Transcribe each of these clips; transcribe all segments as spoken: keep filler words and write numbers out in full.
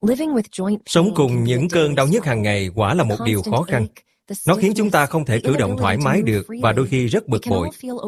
Sống cùng những cơn đau nhức hàng ngày quả là một điều khó khăn. Nó khiến chúng ta không thể cử động thoải mái được và đôi khi rất bực bội.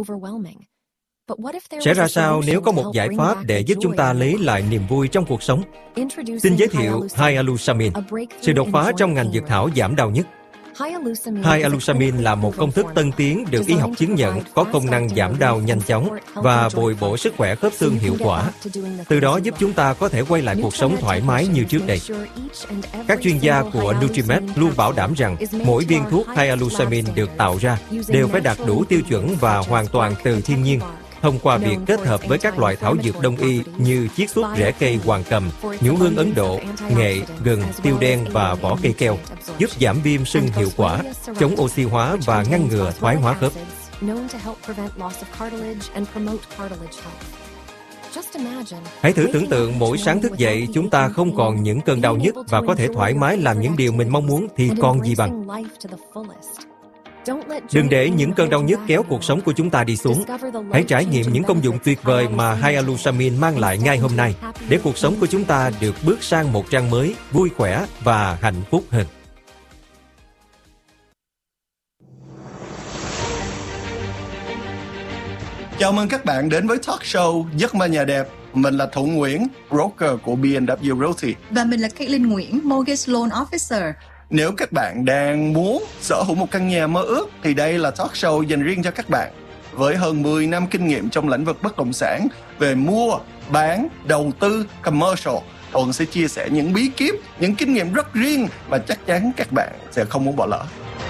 Sẽ ra sao nếu có một giải pháp để giúp chúng ta lấy lại niềm vui trong cuộc sống? Xin giới thiệu Hyaluronic, sự đột phá trong ngành dược thảo giảm đau nhức. Hyaluronic là một công thức tân tiến được y học chứng nhận có công năng giảm đau nhanh chóng và bồi bổ sức khỏe khớp xương hiệu quả. Từ đó giúp chúng ta có thể quay lại cuộc sống thoải mái như trước đây. Các chuyên gia của Nutrimed luôn bảo đảm rằng mỗi viên thuốc Hyaluronic được tạo ra đều phải đạt đủ tiêu chuẩn và hoàn toàn từ thiên nhiên, thông qua việc kết hợp với các loại thảo dược đông y như chiết xuất rễ cây hoàng cầm, nhũ hương Ấn Độ, nghệ, gừng, tiêu đen và vỏ cây keo, giúp giảm viêm sưng hiệu quả, chống oxy hóa và ngăn ngừa thoái hóa khớp. Hãy thử tưởng tượng mỗi sáng thức dậy chúng ta không còn những cơn đau nhức và có thể thoải mái làm những điều mình mong muốn thì còn gì bằng. Đừng để những cơn đau nhức kéo cuộc sống của chúng ta đi xuống. Hãy trải nghiệm những công dụng tuyệt vời mà Hyaluronic mang lại ngay hôm nay, để cuộc sống của chúng ta được bước sang một trang mới, vui khỏe và hạnh phúc hơn. Chào mừng các bạn đến với talk show Giấc mơ nhà đẹp. Mình là Thuận Nguyễn, broker của bê en vê Realty. Và mình là Caitlin Nguyễn, Mortgage Loan Officer. Nếu các bạn đang muốn sở hữu một căn nhà mơ ước thì đây là talk show dành riêng cho các bạn. Với hơn mười năm kinh nghiệm trong lĩnh vực bất động sản về mua, bán, đầu tư, commercial, Thuận sẽ chia sẻ những bí kíp, những kinh nghiệm rất riêng mà chắc chắn các bạn sẽ không muốn bỏ lỡ.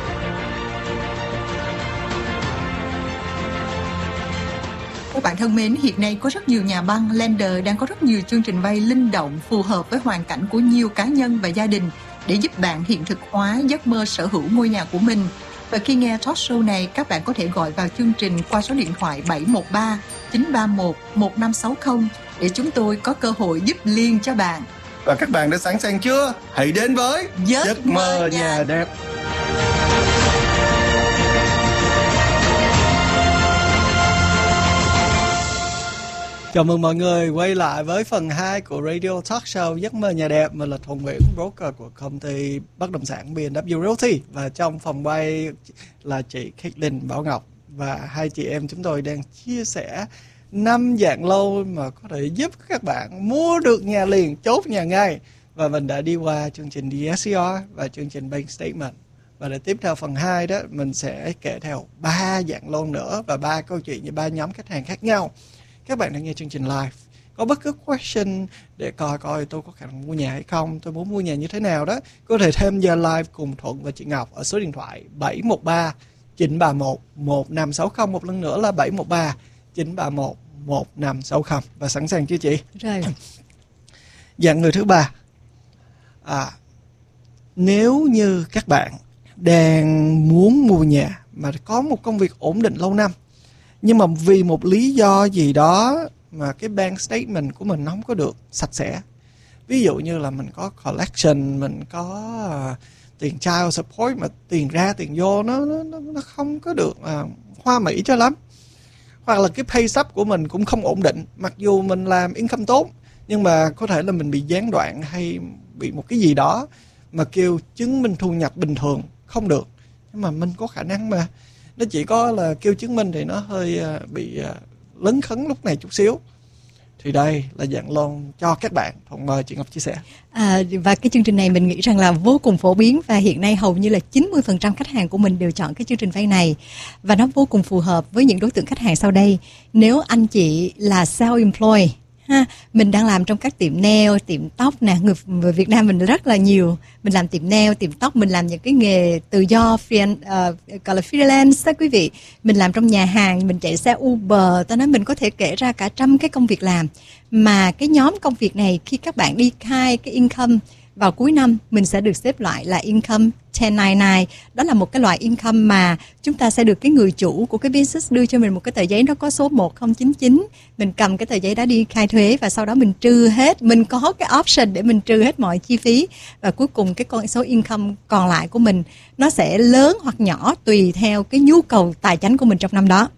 Các bạn thân mến, hiện nay có rất nhiều nhà băng, lender đang có rất nhiều chương trình vay linh động phù hợp với hoàn cảnh của nhiều cá nhân và gia đình để giúp bạn hiện thực hóa giấc mơ sở hữu ngôi nhà của mình. Và khi nghe talk show này, các bạn có thể gọi vào chương trình qua số điện thoại bảy một ba chín ba một một năm sáu không để chúng tôi có cơ hội giúp liền cho bạn. Và các bạn đã sẵn sàng chưa? Hãy đến với Giấc, Giấc mơ nhà, nhà đẹp. Chào mừng mọi người quay lại với phần hai của Radio Talk Show Giấc mơ nhà đẹp. Mình là Thuận Nguyễn, broker của công ty bất động sản bê en vê Realty. Và trong phòng quay là chị Caitlin Bảo Ngọc. Và hai chị em chúng tôi đang chia sẻ năm dạng lâu mà có thể giúp các bạn mua được nhà liền, chốt nhà ngay. Và mình đã đi qua chương trình đê ét xê rờ và chương trình Bank Statement. Và để tiếp theo phần hai đó, mình sẽ kể theo ba dạng loan nữa và ba câu chuyện với ba nhóm khách hàng khác nhau. Các bạn đang nghe chương trình live, có bất cứ question để coi coi tôi có khả năng mua nhà hay không, tôi muốn mua nhà như thế nào đó, có thể tham gia live cùng Thuận và chị Ngọc ở số điện thoại bảy một ba chín ba một một năm sáu không. Một lần nữa là bảy một ba chín ba một một năm sáu không. Và sẵn sàng chưa chị? Rồi. Dạng người thứ ba, à, nếu như các bạn đang muốn mua nhà mà có một công việc ổn định lâu năm, nhưng mà vì một lý do gì đó mà cái bank statement của mình nó không có được sạch sẽ. Ví dụ như là mình có collection, mình có uh, tiền child support mà tiền ra tiền vô nó nó, nó không có được uh, hoa mỹ cho lắm. Hoặc là cái pay stub của mình cũng không ổn định. Mặc dù mình làm income tốt, nhưng mà có thể là mình bị gián đoạn hay bị một cái gì đó mà kêu chứng minh thu nhập bình thường không được. Nhưng mà mình có khả năng mà. Nó chỉ có là kêu chứng minh thì nó hơi uh, bị uh, lấn khấn lúc này chút xíu. Thì đây là dạng loan cho các bạn. Thuận mời chị Ngọc chia sẻ. À, và cái chương trình này mình nghĩ rằng là vô cùng phổ biến. Và hiện nay hầu như là chín mươi phần trăm khách hàng của mình đều chọn cái chương trình vay này. Và nó vô cùng phù hợp với những đối tượng khách hàng sau đây. Nếu anh chị là self-employed, ha, mình đang làm trong các tiệm nail, tiệm tóc nè, người, người Việt Nam mình rất là nhiều. Mình làm tiệm nail, tiệm tóc, mình làm những cái nghề tự do, free, uh, gọi là freelance đó quý vị. Mình làm trong nhà hàng, mình chạy xe Uber, ta nói mình có thể kể ra cả trăm cái công việc làm. Mà cái nhóm công việc này khi các bạn đi khai cái income vào cuối năm, mình sẽ được xếp loại là income ten ninety-nine. Đó là một cái loại income mà chúng ta sẽ được cái người chủ của cái business đưa cho mình một cái tờ giấy, nó có số một không chín chín. Mình cầm cái tờ giấy đó đi khai thuế và sau đó mình trừ hết. Mình có cái option để mình trừ hết mọi chi phí. Và cuối cùng cái con số income còn lại của mình nó sẽ lớn hoặc nhỏ tùy theo cái nhu cầu tài chính của mình trong năm đó.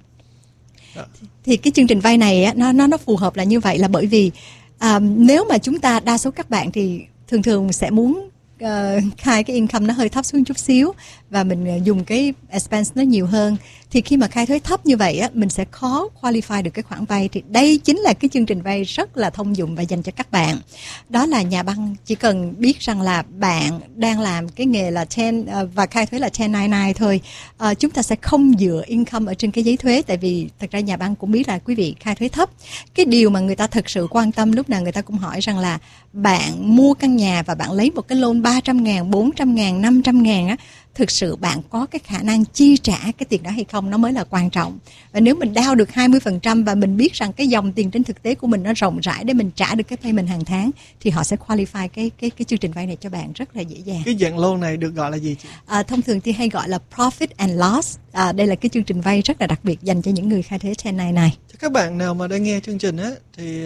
Thì cái chương trình vay này nó, nó, nó phù hợp là như vậy, là bởi vì à, nếu mà chúng ta, đa số các bạn thì thường thường sẽ muốn uh, khai cái income nó hơi thấp xuống chút xíu và mình uh, dùng cái expense nó nhiều hơn, thì khi mà khai thuế thấp như vậy á, mình sẽ khó qualify được cái khoản vay. Thì đây chính là cái chương trình vay rất là thông dụng và dành cho các bạn. Đó là nhà băng chỉ cần biết rằng là bạn đang làm cái nghề là ten uh, và khai thuế là ten ninety-nine thôi. Uh, chúng ta sẽ không dựa income ở trên cái giấy thuế, tại vì thật ra nhà băng cũng biết là quý vị khai thuế thấp. Cái điều mà người ta thực sự quan tâm lúc nào người ta cũng hỏi rằng là bạn mua căn nhà và bạn lấy một cái loan ba trăm ngàn, bốn trăm ngàn, năm trăm ngàn á, thực sự bạn có cái khả năng chi trả cái tiền đó hay không, nó mới là quan trọng. Và nếu mình đao được hai mươi phần trăm và mình biết rằng cái dòng tiền trên thực tế của mình nó rộng rãi để mình trả được cái payment hàng tháng, thì họ sẽ qualify cái cái cái chương trình vay này cho bạn rất là dễ dàng. Cái dạng loan này được gọi là gì chị? À, thông thường thì hay gọi là profit and loss. À, đây là cái chương trình vay rất là đặc biệt dành cho những người khai thuế ten ninety này. Cho các bạn nào mà đang nghe chương trình á, thì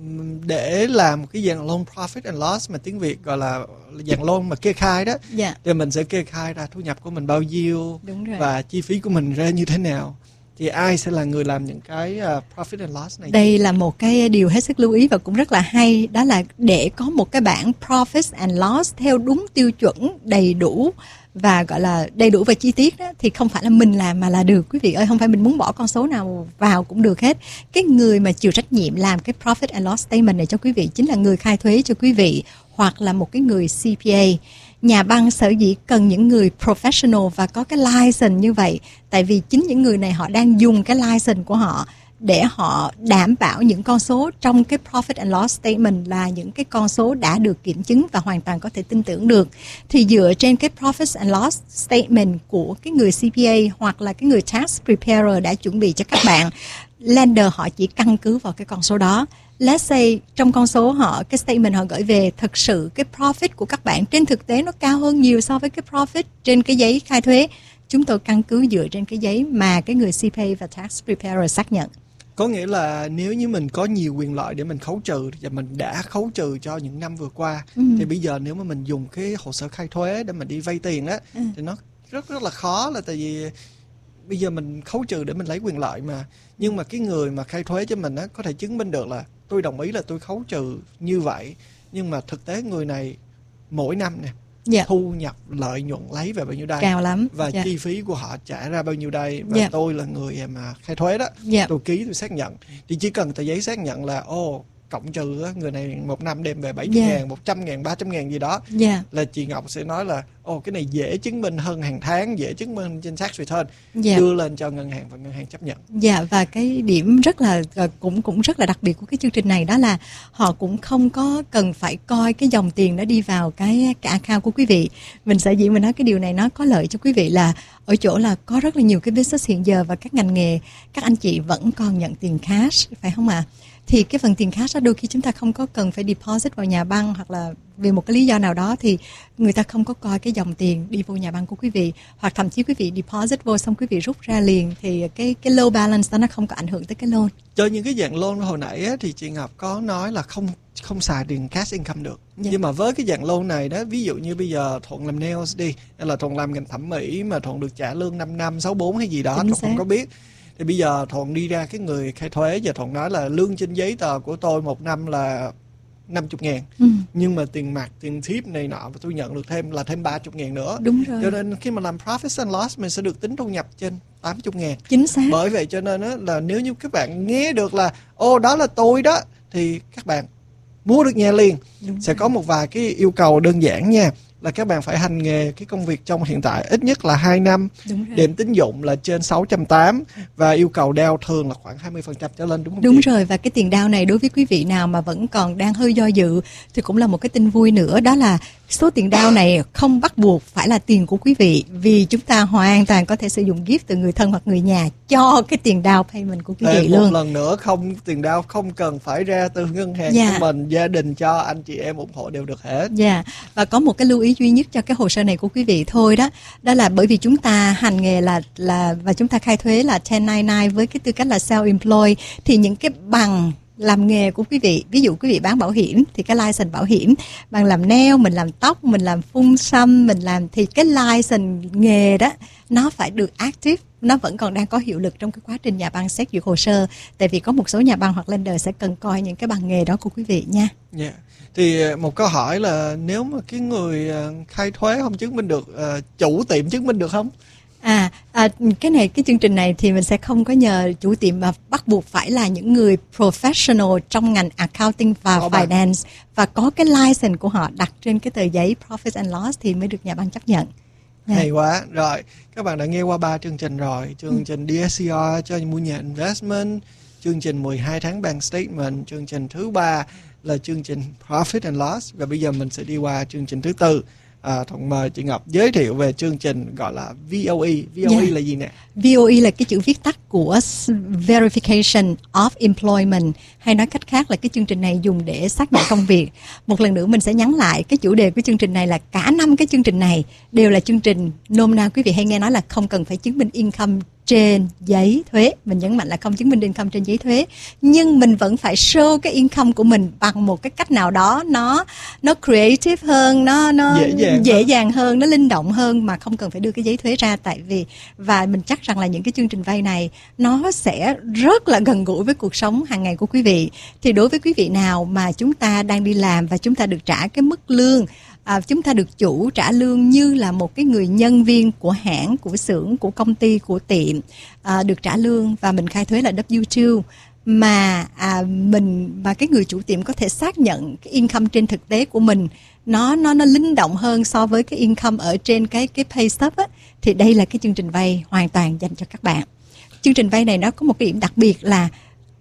để làm cái dạng loan profit and loss mà tiếng Việt gọi là dạng loan mà kê khai đó, dạ. thì mình sẽ kê khai ra thu nhập của mình bao nhiêu và chi phí của mình ra như thế nào. Thì ai sẽ là người làm những cái uh, profit and loss này? Đây là một cái điều hết sức lưu ý và cũng rất là hay, đó là để có một cái bảng profit and loss theo đúng tiêu chuẩn, đầy đủ và gọi là đầy đủ và chi tiết đó, thì không phải là mình làm mà là được quý vị ơi. Không phải mình muốn bỏ con số nào vào cũng được hết. Cái người mà chịu trách nhiệm làm cái profit and loss statement này cho quý vị chính là người khai thuế cho quý vị, hoặc là một cái người xê pê a. Nhà băng sở dĩ cần những người professional và có cái license như vậy, tại vì chính những người này họ đang dùng cái license của họ để họ đảm bảo những con số trong cái profit and loss statement là những cái con số đã được kiểm chứng và hoàn toàn có thể tin tưởng được. Thì dựa trên cái profit and loss statement của cái người xê pê a hoặc là cái người tax preparer đã chuẩn bị cho các bạn, lender họ chỉ căn cứ vào cái con số đó. Let's say trong con số họ, cái statement họ gửi về, thực sự cái profit của các bạn trên thực tế nó cao hơn nhiều so với cái profit trên cái giấy khai thuế. Chúng tôi căn cứ dựa trên cái giấy mà cái người xê pê a và tax preparer xác nhận. Có nghĩa là nếu như mình có nhiều quyền lợi để mình khấu trừ và mình đã khấu trừ cho những năm vừa qua, ừ. thì bây giờ nếu mà mình dùng cái hồ sơ khai thuế để mình đi vay tiền á, ừ. thì nó rất rất là khó, là tại vì bây giờ mình khấu trừ để mình lấy quyền lợi mà. Nhưng mà cái người mà khai thuế cho mình á, có thể chứng minh được là tôi đồng ý là tôi khấu trừ như vậy, nhưng mà thực tế người này mỗi năm nè, dạ. thu nhập lợi nhuận lấy về bao nhiêu đây, cao lắm, và dạ. chi phí của họ trả ra bao nhiêu đây, và dạ. tôi là người mà khai thuế đó, dạ. tôi ký, tôi xác nhận, thì chỉ cần tờ giấy xác nhận là ô cộng trừ á, người này một năm đem về bảy mươi yeah. ngàn, một trăm ngàn, ba trăm ngàn gì đó, yeah. là chị Ngọc sẽ nói là ồ cái này dễ chứng minh hơn hàng tháng, dễ chứng minh trên tax return, yeah. đưa lên cho ngân hàng và ngân hàng chấp nhận. Dạ, yeah, và cái điểm rất là cũng cũng rất là đặc biệt của cái chương trình này đó là họ cũng không có cần phải coi cái dòng tiền nó đi vào cái cái account của quý vị. Mình sở dĩ mình nói cái điều này nó có lợi cho quý vị là ở chỗ là có rất là nhiều cái business hiện giờ và các ngành nghề các anh chị vẫn còn nhận tiền cash, phải không ạ? À? Thì cái phần tiền cash đó đôi khi chúng ta không có cần phải deposit vào nhà băng, hoặc là vì một cái lý do nào đó thì người ta không có coi cái dòng tiền đi vô nhà băng của quý vị, hoặc thậm chí quý vị deposit vô xong quý vị rút ra liền thì cái cái low balance đó nó không có ảnh hưởng tới cái loan. Cho những cái dạng loan hồi nãy á, thì chị Ngọc có nói là không không xài tiền cash income được. Yeah. Nhưng mà với cái dạng loan này đó, ví dụ như bây giờ Thuận làm nails đi, hay là Thuận làm ngành thẩm mỹ mà Thuận được trả lương năm năm, sáu bốn hay gì đó, Thuận không có biết. Thì bây giờ Thuận đi ra cái người khai thuế và Thuận nói là lương trên giấy tờ của tôi một năm là năm mươi ngàn, ừ. nhưng mà tiền mặt, tiền tip này nọ và tôi nhận được thêm là thêm ba mươi ngàn nữa. Đúng rồi. Cho nên khi mà làm profit and loss mình sẽ được tính thu nhập trên tám mươi ngàn. Chính xác. Bởi vậy cho nên á, là nếu như các bạn nghe được là ô đó là tôi đó, thì các bạn mua được nhà liền. Đúng sẽ rồi. Có một vài cái yêu cầu đơn giản nha, là các bạn phải hành nghề cái công việc trong hiện tại ít nhất là hai năm, điểm tín dụng là trên sáu trăm tám mươi và yêu cầu down thường là khoảng hai mươi phần trăm trở lên, đúng không? Đúng chị? Rồi, và cái tiền down này đối với quý vị nào mà vẫn còn đang hơi do dự thì cũng là một cái tin vui nữa, đó là số tiền down này không bắt buộc phải là tiền của quý vị, vì chúng ta hoàn toàn có thể sử dụng gift từ người thân hoặc người nhà cho cái tiền down payment của quý vị một luôn. Một lần nữa, không tiền down không cần phải ra từ ngân hàng yeah. của mình, gia đình cho, anh chị em ủng hộ đều được hết. Dạ. Yeah. Và có một cái lưu ý duy nhất cho cái hồ sơ này của quý vị thôi đó, đó là bởi vì chúng ta hành nghề là là và chúng ta khai thuế là ten ninety-nine với cái tư cách là self-employed, thì những cái bằng làm nghề của quý vị, ví dụ quý vị bán bảo hiểm thì cái license bảo hiểm, bằng làm nail, mình làm tóc, mình làm phun xăm, mình làm thì cái license nghề đó nó phải được active, nó vẫn còn đang có hiệu lực trong cái quá trình nhà băng xét duyệt hồ sơ, tại vì có một số nhà băng hoặc lender sẽ cần coi những cái bằng nghề đó của quý vị nha. Yeah. Thì một câu hỏi là nếu mà cái người khai thuế không chứng minh được, chủ tiệm chứng minh được không? À, à, cái này cái chương trình này thì mình sẽ không có nhờ chủ tiệm, mà bắt buộc phải là những người professional trong ngành accounting và có finance bạn. Và có cái license của họ đặt trên cái tờ giấy profit and loss thì mới được nhà băng chấp nhận. Yeah. Hay quá. Rồi, các bạn đã nghe qua ba chương trình rồi. Chương trình đê ét xê rờ cho mua nhà investment, chương trình mười hai tháng bank statement, chương trình thứ ba là chương trình profit and loss, và bây giờ mình sẽ đi qua chương trình thứ tư. À, Thuận mời chị Ngọc giới thiệu về chương trình gọi là vê o e. vê o e yeah. là gì nè? vê o e là cái chữ viết tắt của Verification of Employment, hay nói cách khác là cái chương trình này dùng để xác nhận công việc. Một lần nữa mình sẽ nhắn lại cái chủ đề của chương trình này là cả năm cái chương trình này đều là chương trình nôm na quý vị hay nghe nói là không cần phải chứng minh income trên giấy thuế. Mình nhấn mạnh là không chứng minh income trên giấy thuế, nhưng mình vẫn phải show cái income của mình bằng một cái cách nào đó nó nó creative hơn, nó nó dễ dàng, dễ hơn. dàng hơn, nó linh động hơn, mà không cần phải đưa cái giấy thuế ra. Tại vì và mình chắc rằng là những cái chương trình vay này nó sẽ rất là gần gũi với cuộc sống hàng ngày của quý vị. Thì đối với quý vị nào mà chúng ta đang đi làm và chúng ta được trả cái mức lương, À, chúng ta được chủ trả lương như là một cái người nhân viên của hãng, của xưởng, của công ty, của tiệm, à, được trả lương và mình khai thuế là W hai, mà à, mình và cái người chủ tiệm có thể xác nhận cái income trên thực tế của mình nó nó nó linh động hơn so với cái income ở trên cái cái pay stub á, thì đây là cái chương trình vay hoàn toàn dành cho các bạn. Chương trình vay này nó có một cái điểm đặc biệt là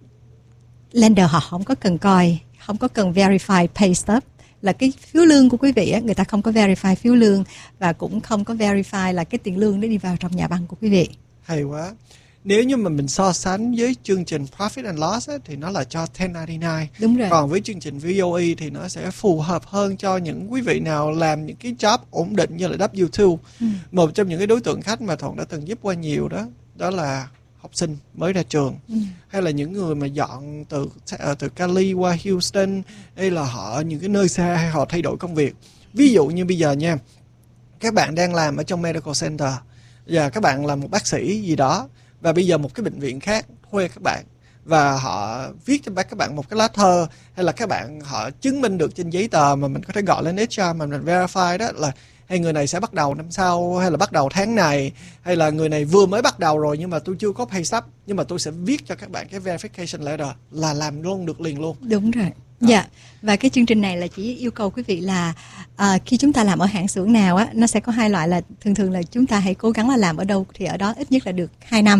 lender họ không có cần coi, không có cần verify pay stub, là cái phiếu lương của quý vị á, người ta không có verify phiếu lương và cũng không có verify là cái tiền lương nó đi vào trong nhà băng của quý vị. Hay quá. Nếu như mà mình so sánh với chương trình Profit and Loss á, thì nó là cho ten ninety-nine. Đúng rồi. Còn với chương trình vê o e thì nó sẽ phù hợp hơn cho những quý vị nào làm những cái job ổn định như là W hai. Ừ. Một trong những cái đối tượng khách mà Thuận đã từng giúp qua nhiều đó, đó là học sinh mới ra trường, ừ. hay là những người mà dọn từ từ Cali qua Houston, hay là họ những cái nơi xa, hay họ thay đổi công việc. Ví dụ như bây giờ nha, các bạn đang làm ở trong medical center, và các bạn là một bác sĩ gì đó, và bây giờ một cái bệnh viện khác thuê các bạn và họ viết cho các bạn một cái lá thơ, hay là các bạn họ chứng minh được trên giấy tờ mà mình có thể gọi lên hát rờ mà mình verify đó là hay người này sẽ bắt đầu năm sau, hay là bắt đầu tháng này, hay là người này vừa mới bắt đầu rồi nhưng mà tôi chưa có pay stub, nhưng mà tôi sẽ viết cho các bạn cái verification letter là làm luôn được liền luôn. Đúng rồi. Dạ, yeah. Và cái chương trình này là chỉ yêu cầu quý vị là uh, khi chúng ta làm ở hãng xưởng nào á, nó sẽ có hai loại, là thường thường là chúng ta hãy cố gắng là làm ở đâu thì ở đó ít nhất là được hai năm.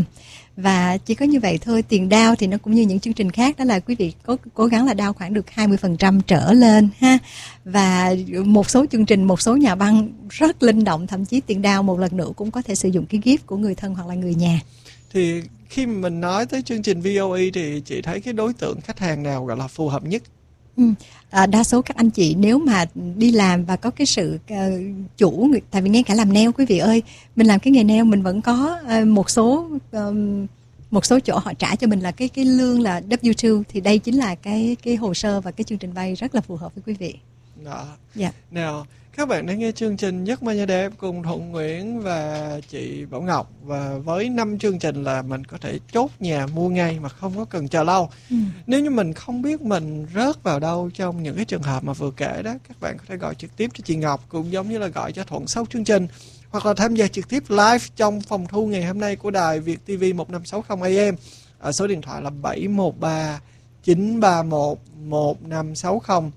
Và chỉ có như vậy thôi. Tiền down thì nó cũng như những chương trình khác, đó là quý vị cố, cố gắng là down khoảng được hai mươi phần trăm trở lên ha. Và một số chương trình, một số nhà băng rất linh động, thậm chí tiền down một lần nữa cũng có thể sử dụng cái gift của người thân hoặc là người nhà. Thì khi mình nói tới chương trình vê o e thì chị thấy cái đối tượng khách hàng nào gọi là phù hợp nhất? Ừ. À, đa số các anh chị nếu mà đi làm và có cái sự uh, chủ, tại vì ngay cả làm nail quý vị ơi, mình làm cái nghề nail mình vẫn có uh, một số um, một số chỗ họ trả cho mình là cái cái lương là W hai, thì đây chính là cái cái hồ sơ và cái chương trình vay rất là phù hợp với quý vị. Đó. Dạ. Nào, các bạn đang nghe chương trình Giấc Mơ Nhà Đẹp cùng Thuận Nguyễn và chị Bảo Ngọc, và với năm chương trình là mình có thể chốt nhà mua ngay mà không có cần chờ lâu. Ừ. Nếu như mình không biết mình rớt vào đâu trong những cái trường hợp mà vừa kể đó, các bạn có thể gọi trực tiếp cho chị Ngọc, cũng giống như là gọi cho Thuận sau chương trình, hoặc là tham gia trực tiếp live trong phòng thu ngày hôm nay của đài Việt ti vi một năm sáu không A M ở số điện thoại là bảy một ba chín ba một một năm sáu không.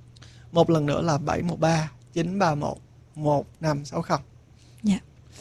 Một lần nữa là bảy một ba chín ba một một năm sáu không. Dạ.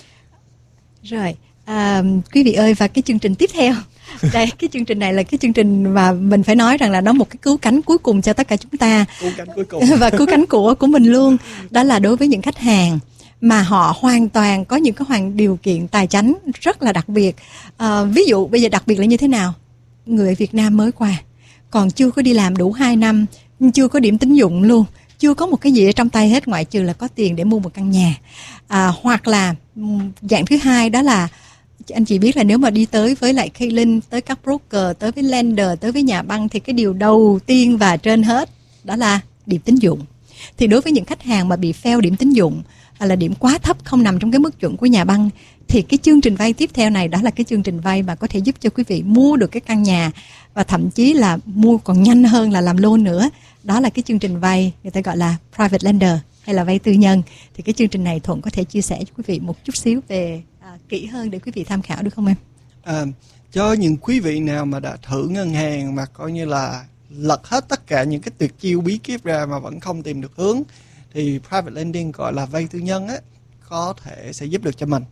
Rồi, à, quý vị ơi, và cái chương trình tiếp theo, đây, cái chương trình này là cái chương trình mà mình phải nói rằng là nó một cái cứu cánh cuối cùng cho tất cả chúng ta. Cứu cánh cuối cùng. Và cứu cánh của của mình luôn. Đó là đối với những khách hàng mà họ hoàn toàn có những cái hoàn điều kiện tài chánh rất là đặc biệt. À, ví dụ bây giờ đặc biệt là như thế nào? Người Việt Nam mới qua, còn chưa có đi làm đủ hai năm, chưa có điểm tín dụng luôn, chưa có một cái gì ở trong tay hết ngoại trừ là có tiền để mua một căn nhà. À, hoặc là dạng thứ hai đó là anh chị biết là nếu mà đi tới với lại Kaylin, tới các broker, tới với lender, tới với nhà băng thì cái điều đầu tiên và trên hết đó là điểm tín dụng. Thì đối với những khách hàng mà bị fail điểm tín dụng, là điểm quá thấp, không nằm trong cái mức chuẩn của nhà băng, thì cái chương trình vay tiếp theo này đó là cái chương trình vay mà có thể giúp cho quý vị mua được cái căn nhà, và thậm chí là mua còn nhanh hơn là làm loan nữa. Đó là cái chương trình vay người ta gọi là private lender hay là vay tư nhân. Thì cái chương trình này Thuận có thể chia sẻ cho quý vị một chút xíu về à, kỹ hơn để quý vị tham khảo được không em? À, cho những quý vị nào mà đã thử ngân hàng mà coi như là lật hết tất cả những cái tuyệt chiêu bí kíp ra mà vẫn không tìm được hướng, thì private lending gọi là vay tư nhân á, có thể sẽ giúp được cho mình.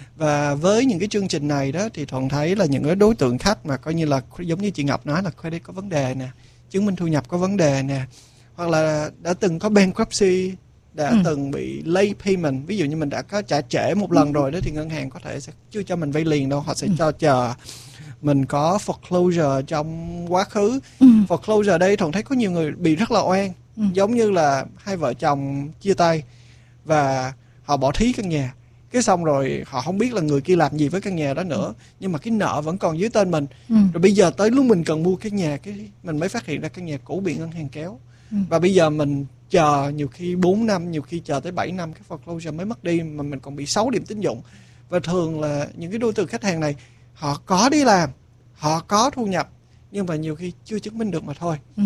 Và với những cái chương trình này đó thì Thuận thấy là những cái đối tượng khách mà coi như là giống như chị Ngọc nói là credit có vấn đề nè, chứng minh thu nhập có vấn đề nè, hoặc là đã từng có bankruptcy, đã ừ. từng bị late payment, ví dụ như mình đã có trả trễ một lần rồi đó, thì ngân hàng có thể sẽ chưa cho mình vay liền đâu, họ sẽ ừ. cho chờ mình có foreclosure trong quá khứ. ừ. Foreclosure đây Thuận thấy có nhiều người bị rất là oan, ừ. giống như là hai vợ chồng chia tay và họ bỏ thí căn nhà, cái xong rồi họ không biết là người kia làm gì với căn nhà đó nữa, nhưng mà cái nợ vẫn còn dưới tên mình. ừ. Rồi bây giờ tới lúc mình cần mua cái nhà, cái mình mới phát hiện ra căn nhà cũ bị ngân hàng kéo. ừ. Và bây giờ mình chờ nhiều khi bốn năm, nhiều khi chờ tới bảy năm cái foreclosure mới mất đi, mà mình còn bị sáu điểm tín dụng. Và thường là những cái đối tượng khách hàng này họ có đi làm, họ có thu nhập, nhưng mà nhiều khi chưa chứng minh được mà thôi. ừ.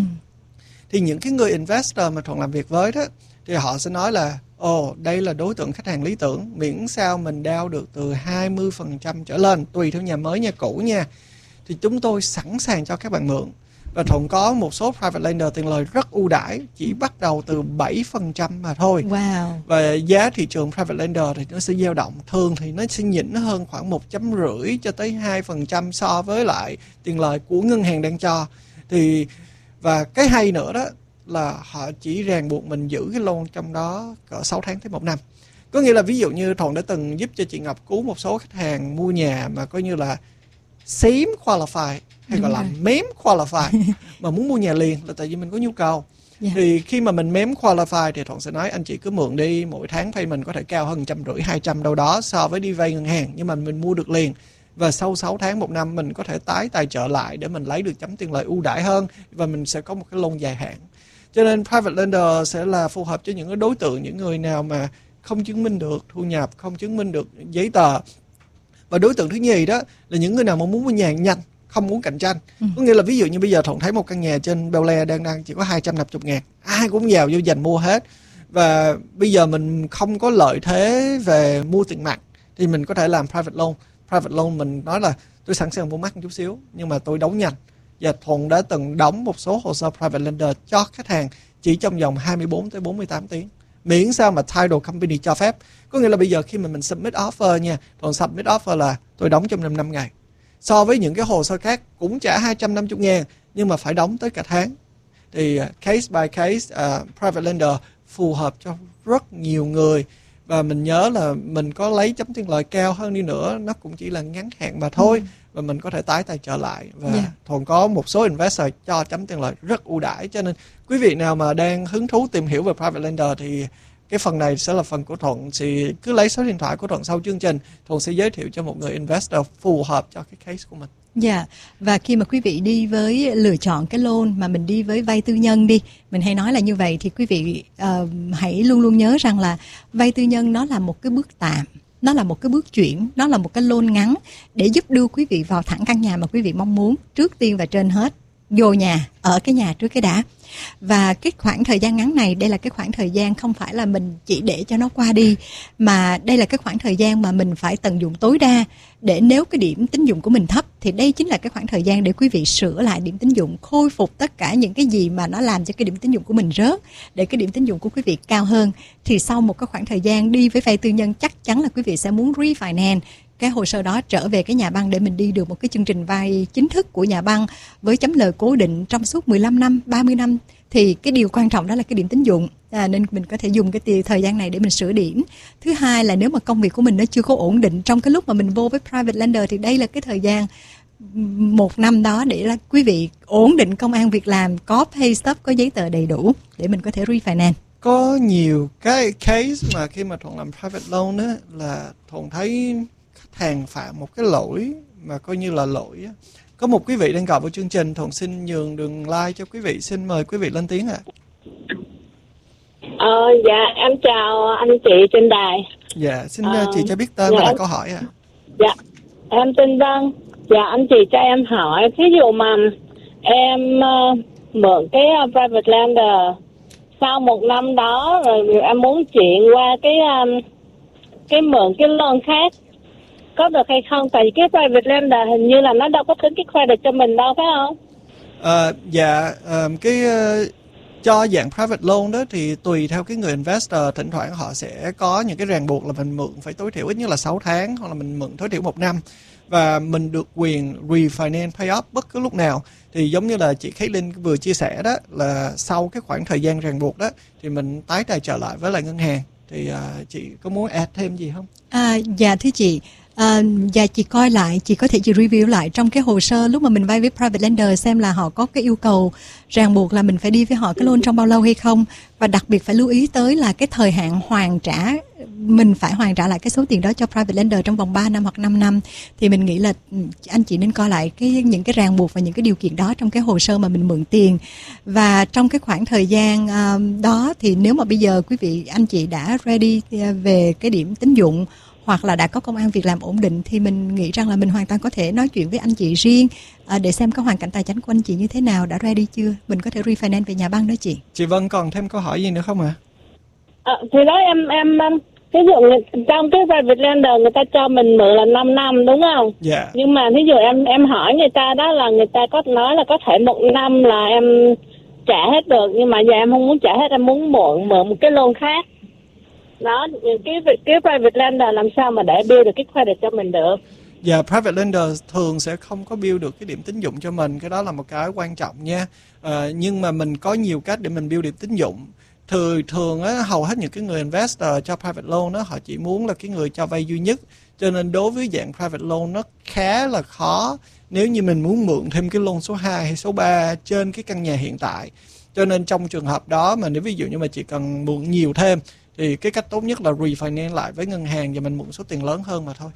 Thì những cái người investor mà Thuận làm việc với đó, thì họ sẽ nói là ồ, oh, đây là đối tượng khách hàng lý tưởng, miễn sao mình down được từ hai mươi phần trăm trở lên, tùy theo nhà mới nhà cũ nha, thì chúng tôi sẵn sàng cho các bạn mượn. Và Thuận có một số private lender tiền lời rất ưu đãi, chỉ bắt đầu từ bảy phần trăm mà thôi. Wow. Và giá thị trường private lender thì nó sẽ dao động, thường thì nó sẽ nhỉnh hơn khoảng một chấm rưỡi cho tới hai phần trăm so với lại tiền lời của ngân hàng đang cho. Thì và cái hay nữa đó là họ chỉ ràng buộc mình giữ cái loan trong đó cỡ sáu tháng tới một năm. Có nghĩa là ví dụ như Thuận đã từng giúp cho chị Ngọc cứu một số khách hàng mua nhà mà coi như là same qualify hay gọi là mém qualify mà muốn mua nhà liền, là tại vì mình có nhu cầu. Yeah. Thì khi mà mình mém qualify thì Thuận sẽ nói anh chị cứ mượn đi, mỗi tháng payment có thể cao hơn trăm rưỡi hai trăm đâu đó so với đi vay ngân hàng, nhưng mà mình mua được liền. Và sau sáu tháng một năm mình có thể tái tài trợ lại để mình lấy được chấm tiền lợi ưu đãi hơn, và mình sẽ có một cái loan dài hạn. Cho nên private lender sẽ là phù hợp cho những cái đối tượng, những người nào mà không chứng minh được thu nhập, không chứng minh được giấy tờ. Và đối tượng thứ nhì đó là những người nào mà muốn mua nhà nhanh, không muốn cạnh tranh. ừ. Có nghĩa là ví dụ như bây giờ Thuận thấy một căn nhà trên Bel Air đang đang chỉ có hai trăm năm mươi ngàn, ai cũng vào vô dành mua hết. Và bây giờ mình không có lợi thế về mua tiền mặt thì mình có thể làm private loan. Private loan mình nói là tôi sẵn sàng mua mắc một chút xíu nhưng mà tôi đóng nhanh. Và Thuận đã từng đóng một số hồ sơ private lender cho khách hàng chỉ trong vòng hai mươi bốn tới bốn mươi tám tiếng, miễn sao mà title company cho phép. Có nghĩa là bây giờ khi mà mình submit offer nha, Thuận submit offer là tôi đóng trong năm ngày. So với những cái hồ sơ khác cũng trả hai trăm năm mươi ngàn nhưng mà phải đóng tới cả tháng. Thì uh, case by case, uh, private lender phù hợp cho rất nhiều người. Và mình nhớ là mình có lấy chấm tiền lời cao hơn đi nữa, nó cũng chỉ là ngắn hạn mà thôi. ừ. Và mình có thể tái tài trợ lại. Và yeah. Thuận có một số investor cho chấm tiền lời rất ưu đãi. Cho nên quý vị nào mà đang hứng thú tìm hiểu về private lender thì cái phần này sẽ là phần của Thuận. Thì cứ lấy số điện thoại của Thuận sau chương trình, Thuận sẽ giới thiệu cho một người investor phù hợp cho cái case của mình. Dạ, yeah. Và khi mà quý vị đi với lựa chọn cái loan mà mình đi với vay tư nhân đi, mình hay nói là như vậy, thì quý vị uh, hãy luôn luôn nhớ rằng là vay tư nhân nó là một cái bước tạm, nó là một cái bước chuyển, nó là một cái loan ngắn để giúp đưa quý vị vào thẳng căn nhà mà quý vị mong muốn. Trước tiên và trên hết, vô nhà, ở cái nhà trước cái đã. Và cái khoảng thời gian ngắn này, đây là cái khoảng thời gian không phải là mình chỉ để cho nó qua đi, mà đây là cái khoảng thời gian mà mình phải tận dụng tối đa, để nếu cái điểm tín dụng của mình thấp thì đây chính là cái khoảng thời gian để quý vị sửa lại điểm tín dụng, khôi phục tất cả những cái gì mà nó làm cho cái điểm tín dụng của mình rớt, để cái điểm tín dụng của quý vị cao hơn. Thì sau một cái khoảng thời gian đi với vay tư nhân, chắc chắn là quý vị sẽ muốn refinance cái hồ sơ đó trở về cái nhà băng để mình đi được một cái chương trình vay chính thức của nhà băng với chấm lời cố định trong suốt mười lăm năm, ba mươi năm. Thì cái điều quan trọng đó là cái điểm tín dụng, à, nên mình có thể dùng cái thời gian này để mình sửa điểm. Thứ hai là nếu mà công việc của mình nó chưa có ổn định trong cái lúc mà mình vô với private lender, thì đây là cái thời gian một năm đó để là quý vị ổn định công ăn việc làm, có pay stub, có giấy tờ đầy đủ để mình có thể refinance. Có nhiều cái case mà khi mà Thuận làm private loan á, là Thuận thấy khách hàng phạm một cái lỗi mà coi như là lỗi á. Có một quý vị đang gọi vào chương trình, Thuận xin nhường đường like cho quý vị. Xin mời quý vị lên tiếng ạ. À. Ờ, dạ, em chào anh chị trên đài. Dạ, xin ờ, chị cho biết tên và đặt câu hỏi ạ. À. Dạ, em tên Vân. Dạ, anh chị cho em hỏi, ví dụ mà em uh, mượn cái uh, private lender, sau một năm đó rồi em muốn chuyển qua cái um, cái mượn cái loan khác, có được hay không? Tại vì cái private lender hình như là nó đâu có tính cái credit cho mình đâu, phải không? À, dạ, um, cái uh, cho dạng private loan đó thì tùy theo cái người investor, thỉnh thoảng họ sẽ có những cái ràng buộc là mình mượn phải tối thiểu ít nhất là sáu tháng, hoặc là mình mượn tối thiểu một năm, và mình được quyền refinance pay up bất cứ lúc nào. Thì giống như là chị Khánh Linh vừa chia sẻ đó, là sau cái khoảng thời gian ràng buộc đó thì mình tái tài trợ lại với lại ngân hàng. Thì uh, chị có muốn add thêm gì không? À, dạ thưa chị, à, dạ chị coi lại, chị có thể chị review lại trong cái hồ sơ lúc mà mình vay với private lender xem là họ có cái yêu cầu ràng buộc là mình phải đi với họ cái loan trong bao lâu hay không, và đặc biệt phải lưu ý tới là cái thời hạn hoàn trả, mình phải hoàn trả lại cái số tiền đó cho private lender trong vòng ba năm hoặc năm năm. Thì mình nghĩ là anh chị nên coi lại cái những cái ràng buộc và những cái điều kiện đó trong cái hồ sơ mà mình mượn tiền. Và trong cái khoảng thời gian uh, đó thì nếu mà bây giờ quý vị anh chị đã ready về cái điểm tín dụng hoặc là đã có công ăn việc làm ổn định, thì mình nghĩ rằng là mình hoàn toàn có thể nói chuyện với anh chị riêng à, để xem cái hoàn cảnh tài chính của anh chị như thế nào, đã ready chưa, mình có thể refinance về nhà băng đó chị. Chị Vân còn thêm câu hỏi gì nữa không ạ? À? À, thì đó em em ví dụ trong cái private lender người ta cho mình mượn là năm năm đúng không? Dạ. Yeah. Nhưng mà ví dụ em em hỏi người ta đó là người ta có nói là có thể một năm là em trả hết được, nhưng mà giờ em không muốn trả hết, em muốn mượn mượn một cái loan khác. Đó, cái cái private lender làm sao mà để build được cái credit cho mình được? Dạ, yeah, private lender thường sẽ không có build được cái điểm tín dụng cho mình, cái đó là một cái quan trọng nha. À, nhưng mà mình có nhiều cách để mình build điểm tín dụng. Thường thường á, hầu hết những cái người investor cho private loan đó, họ chỉ muốn là cái người cho vay duy nhất. Cho nên đối với dạng private loan nó khá là khó nếu như mình muốn mượn thêm cái loan số hai hay số ba trên cái căn nhà hiện tại. Cho nên trong trường hợp đó mà nếu ví dụ như mà chị cần mượn nhiều thêm thì cái cách tốt nhất là refinance lại với ngân hàng và mình mượn số tiền lớn hơn mà thôi.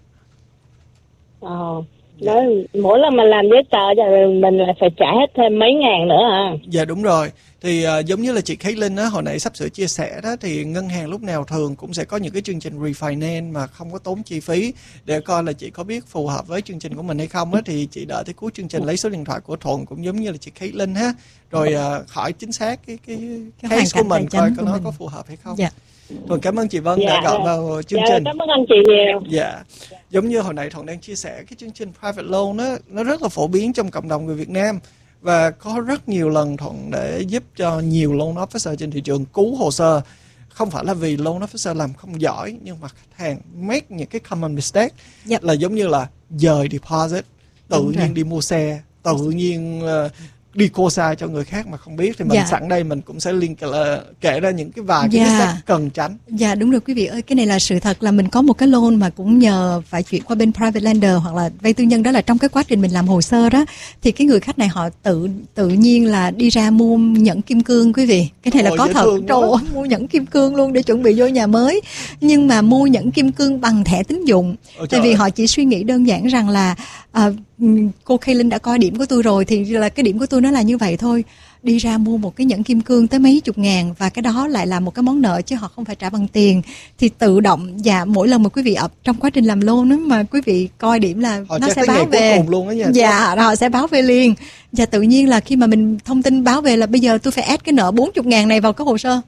Ờ, đó, mỗi lần mà làm giấy tờ rồi mình lại phải trả hết thêm mấy ngàn nữa hả? Dạ đúng rồi. Thì uh, giống như là chị Khánh Linh á, hồi nãy sắp sửa chia sẻ đó, thì ngân hàng lúc nào thường cũng sẽ có những cái chương trình refinance mà không có tốn chi phí, để coi là chị có biết phù hợp với chương trình của mình hay không á. Thì chị đợi tới cuối chương trình lấy số điện thoại của Thuận cũng giống như là chị Khánh Linh ha, rồi uh, hỏi chính xác cái cái, cái case của mình coi có nó có phù hợp hay không. Dạ. Thuận cảm ơn chị Vân dạ, đã gọi dạ. vào chương dạ, trình. Cảm ơn anh chị nhiều. Dạ. Giống như hồi nãy Thuận đang chia sẻ, cái chương trình private loan đó, nó rất là phổ biến trong cộng đồng người Việt Nam. Và có rất nhiều lần Thuận để giúp cho nhiều loan officer trên thị trường cứu hồ sơ. Không phải là vì loan officer làm không giỏi, nhưng mà khách hàng make những cái common mistake. Yep. Là giống như là dời deposit, tự Đúng nhiên rồi. đi mua xe, tự nhiên uh, đi cô xa cho người khác mà không biết. Thì mình dạ. sẵn đây mình cũng sẽ liên kể, là, kể ra những cái vài cái dạ. mistake cần tránh. Dạ đúng rồi quý vị ơi, cái này là sự thật là mình có một cái loan mà cũng nhờ phải chuyển qua bên private lender hoặc là vay tư nhân. Đó là trong cái quá trình mình làm hồ sơ đó, thì cái người khách này họ tự tự nhiên là đi ra mua nhẫn kim cương quý vị. Cái này là Ồ, có thật, trời ơi, mua nhẫn kim cương luôn để chuẩn bị vô nhà mới. Nhưng mà mua nhẫn kim cương bằng thẻ tín dụng. Ồ, tại vì ơi. họ chỉ suy nghĩ đơn giản rằng là à, cô Khánh Linh đã coi điểm của tôi rồi, thì là cái điểm của tôi nó là như vậy thôi. Đi ra mua một cái nhẫn kim cương tới mấy chục ngàn, và cái đó lại là một cái món nợ chứ họ không phải trả bằng tiền. Thì tự động và mỗi lần mà quý vị ập trong quá trình làm loan đó, mà quý vị coi điểm là họ nó sẽ báo về luôn đó nha. Dạ, họ sẽ báo về liền. Và tự nhiên là khi mà mình thông tin báo về là bây giờ tôi phải add cái nợ bốn mươi ngàn này vào cái hồ sơ,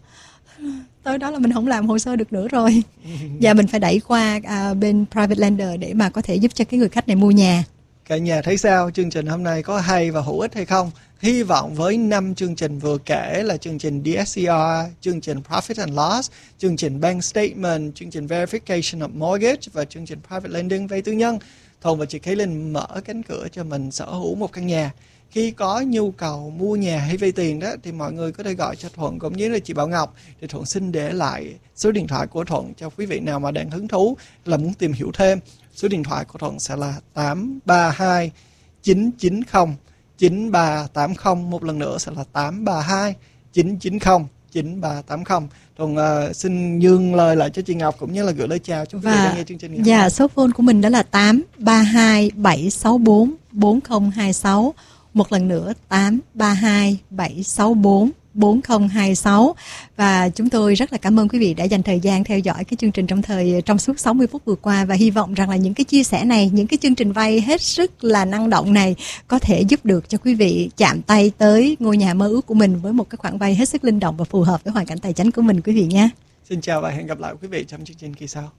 tới đó là mình không làm hồ sơ được nữa rồi. Và mình phải đẩy qua à, bên private lender để mà có thể giúp cho cái người khách này mua nhà. Cả nhà thấy sao? Chương trình hôm nay có hay và hữu ích hay không? Hy vọng với năm chương trình vừa kể là chương trình đê ét xê rờ, chương trình Profit and Loss, chương trình Bank Statement, chương trình Verification of Mortgage và chương trình Private Lending vay tư nhân, Thuận và chị Khánh Linh mở cánh cửa cho mình sở hữu một căn nhà. Khi có nhu cầu mua nhà hay vay tiền đó thì mọi người có thể gọi cho Thuận cũng như là chị Bảo Ngọc. Thì Thuận xin để lại số điện thoại của Thuận cho quý vị nào mà đang hứng thú là muốn tìm hiểu thêm. Số điện thoại của Thuận sẽ là tám ba hai chín chín không chín ba tám không. Một lần nữa sẽ là tám ba hai chín chín không chín ba tám không. Thuận uh, xin nhường lời lại cho chị Ngọc cũng như là gửi lời chào cho quý vị đang nghe chương trình. Dạ, số phone của mình đó là tám ba hai bảy sáu bốn bốn không hai sáu. Một lần nữa tám ba hai bảy sáu bốn bốn không hai sáu. Và chúng tôi rất là cảm ơn quý vị đã dành thời gian theo dõi cái chương trình trong thời trong suốt sáu mươi phút vừa qua, và hy vọng rằng là những cái chia sẻ này, những cái chương trình vay hết sức là năng động này có thể giúp được cho quý vị chạm tay tới ngôi nhà mơ ước của mình với một cái khoản vay hết sức linh động và phù hợp với hoàn cảnh tài chính của mình quý vị nhé. Xin chào và hẹn gặp lại quý vị trong chương trình kỳ sau.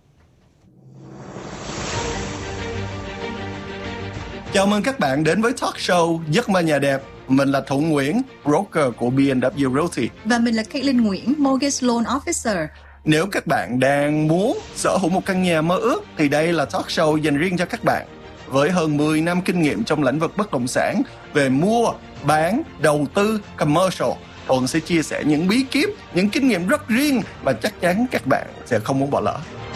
Chào mừng các bạn đến với talk show Giấc mơ nhà đẹp. Mình là Thuận Nguyễn, broker của bê en vê Realty. Và mình là Caitlin Nguyễn, Mortgage Loan Officer. Nếu các bạn đang muốn sở hữu một căn nhà mơ ước thì đây là talk show dành riêng cho các bạn. Với hơn mười năm kinh nghiệm trong lĩnh vực bất động sản về mua, bán, đầu tư, commercial, Thuận sẽ chia sẻ những bí kíp, những kinh nghiệm rất riêng mà chắc chắn các bạn sẽ không muốn bỏ lỡ.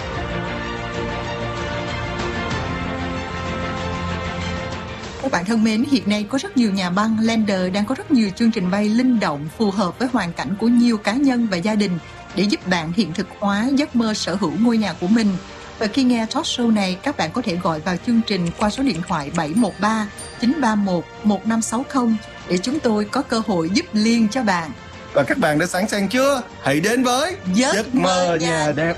Các bạn thân mến, hiện nay có rất nhiều nhà băng, lender đang có rất nhiều chương trình vay linh động phù hợp với hoàn cảnh của nhiều cá nhân và gia đình để giúp bạn hiện thực hóa giấc mơ sở hữu ngôi nhà của mình. Và khi nghe talk show này, các bạn có thể gọi vào chương trình qua số điện thoại bảy một ba chín ba một một năm sáu không để chúng tôi có cơ hội giúp liền cho bạn. Và các bạn đã sẵn sàng chưa? Hãy đến với Giấc, Giấc mơ nhà, nhà đẹp.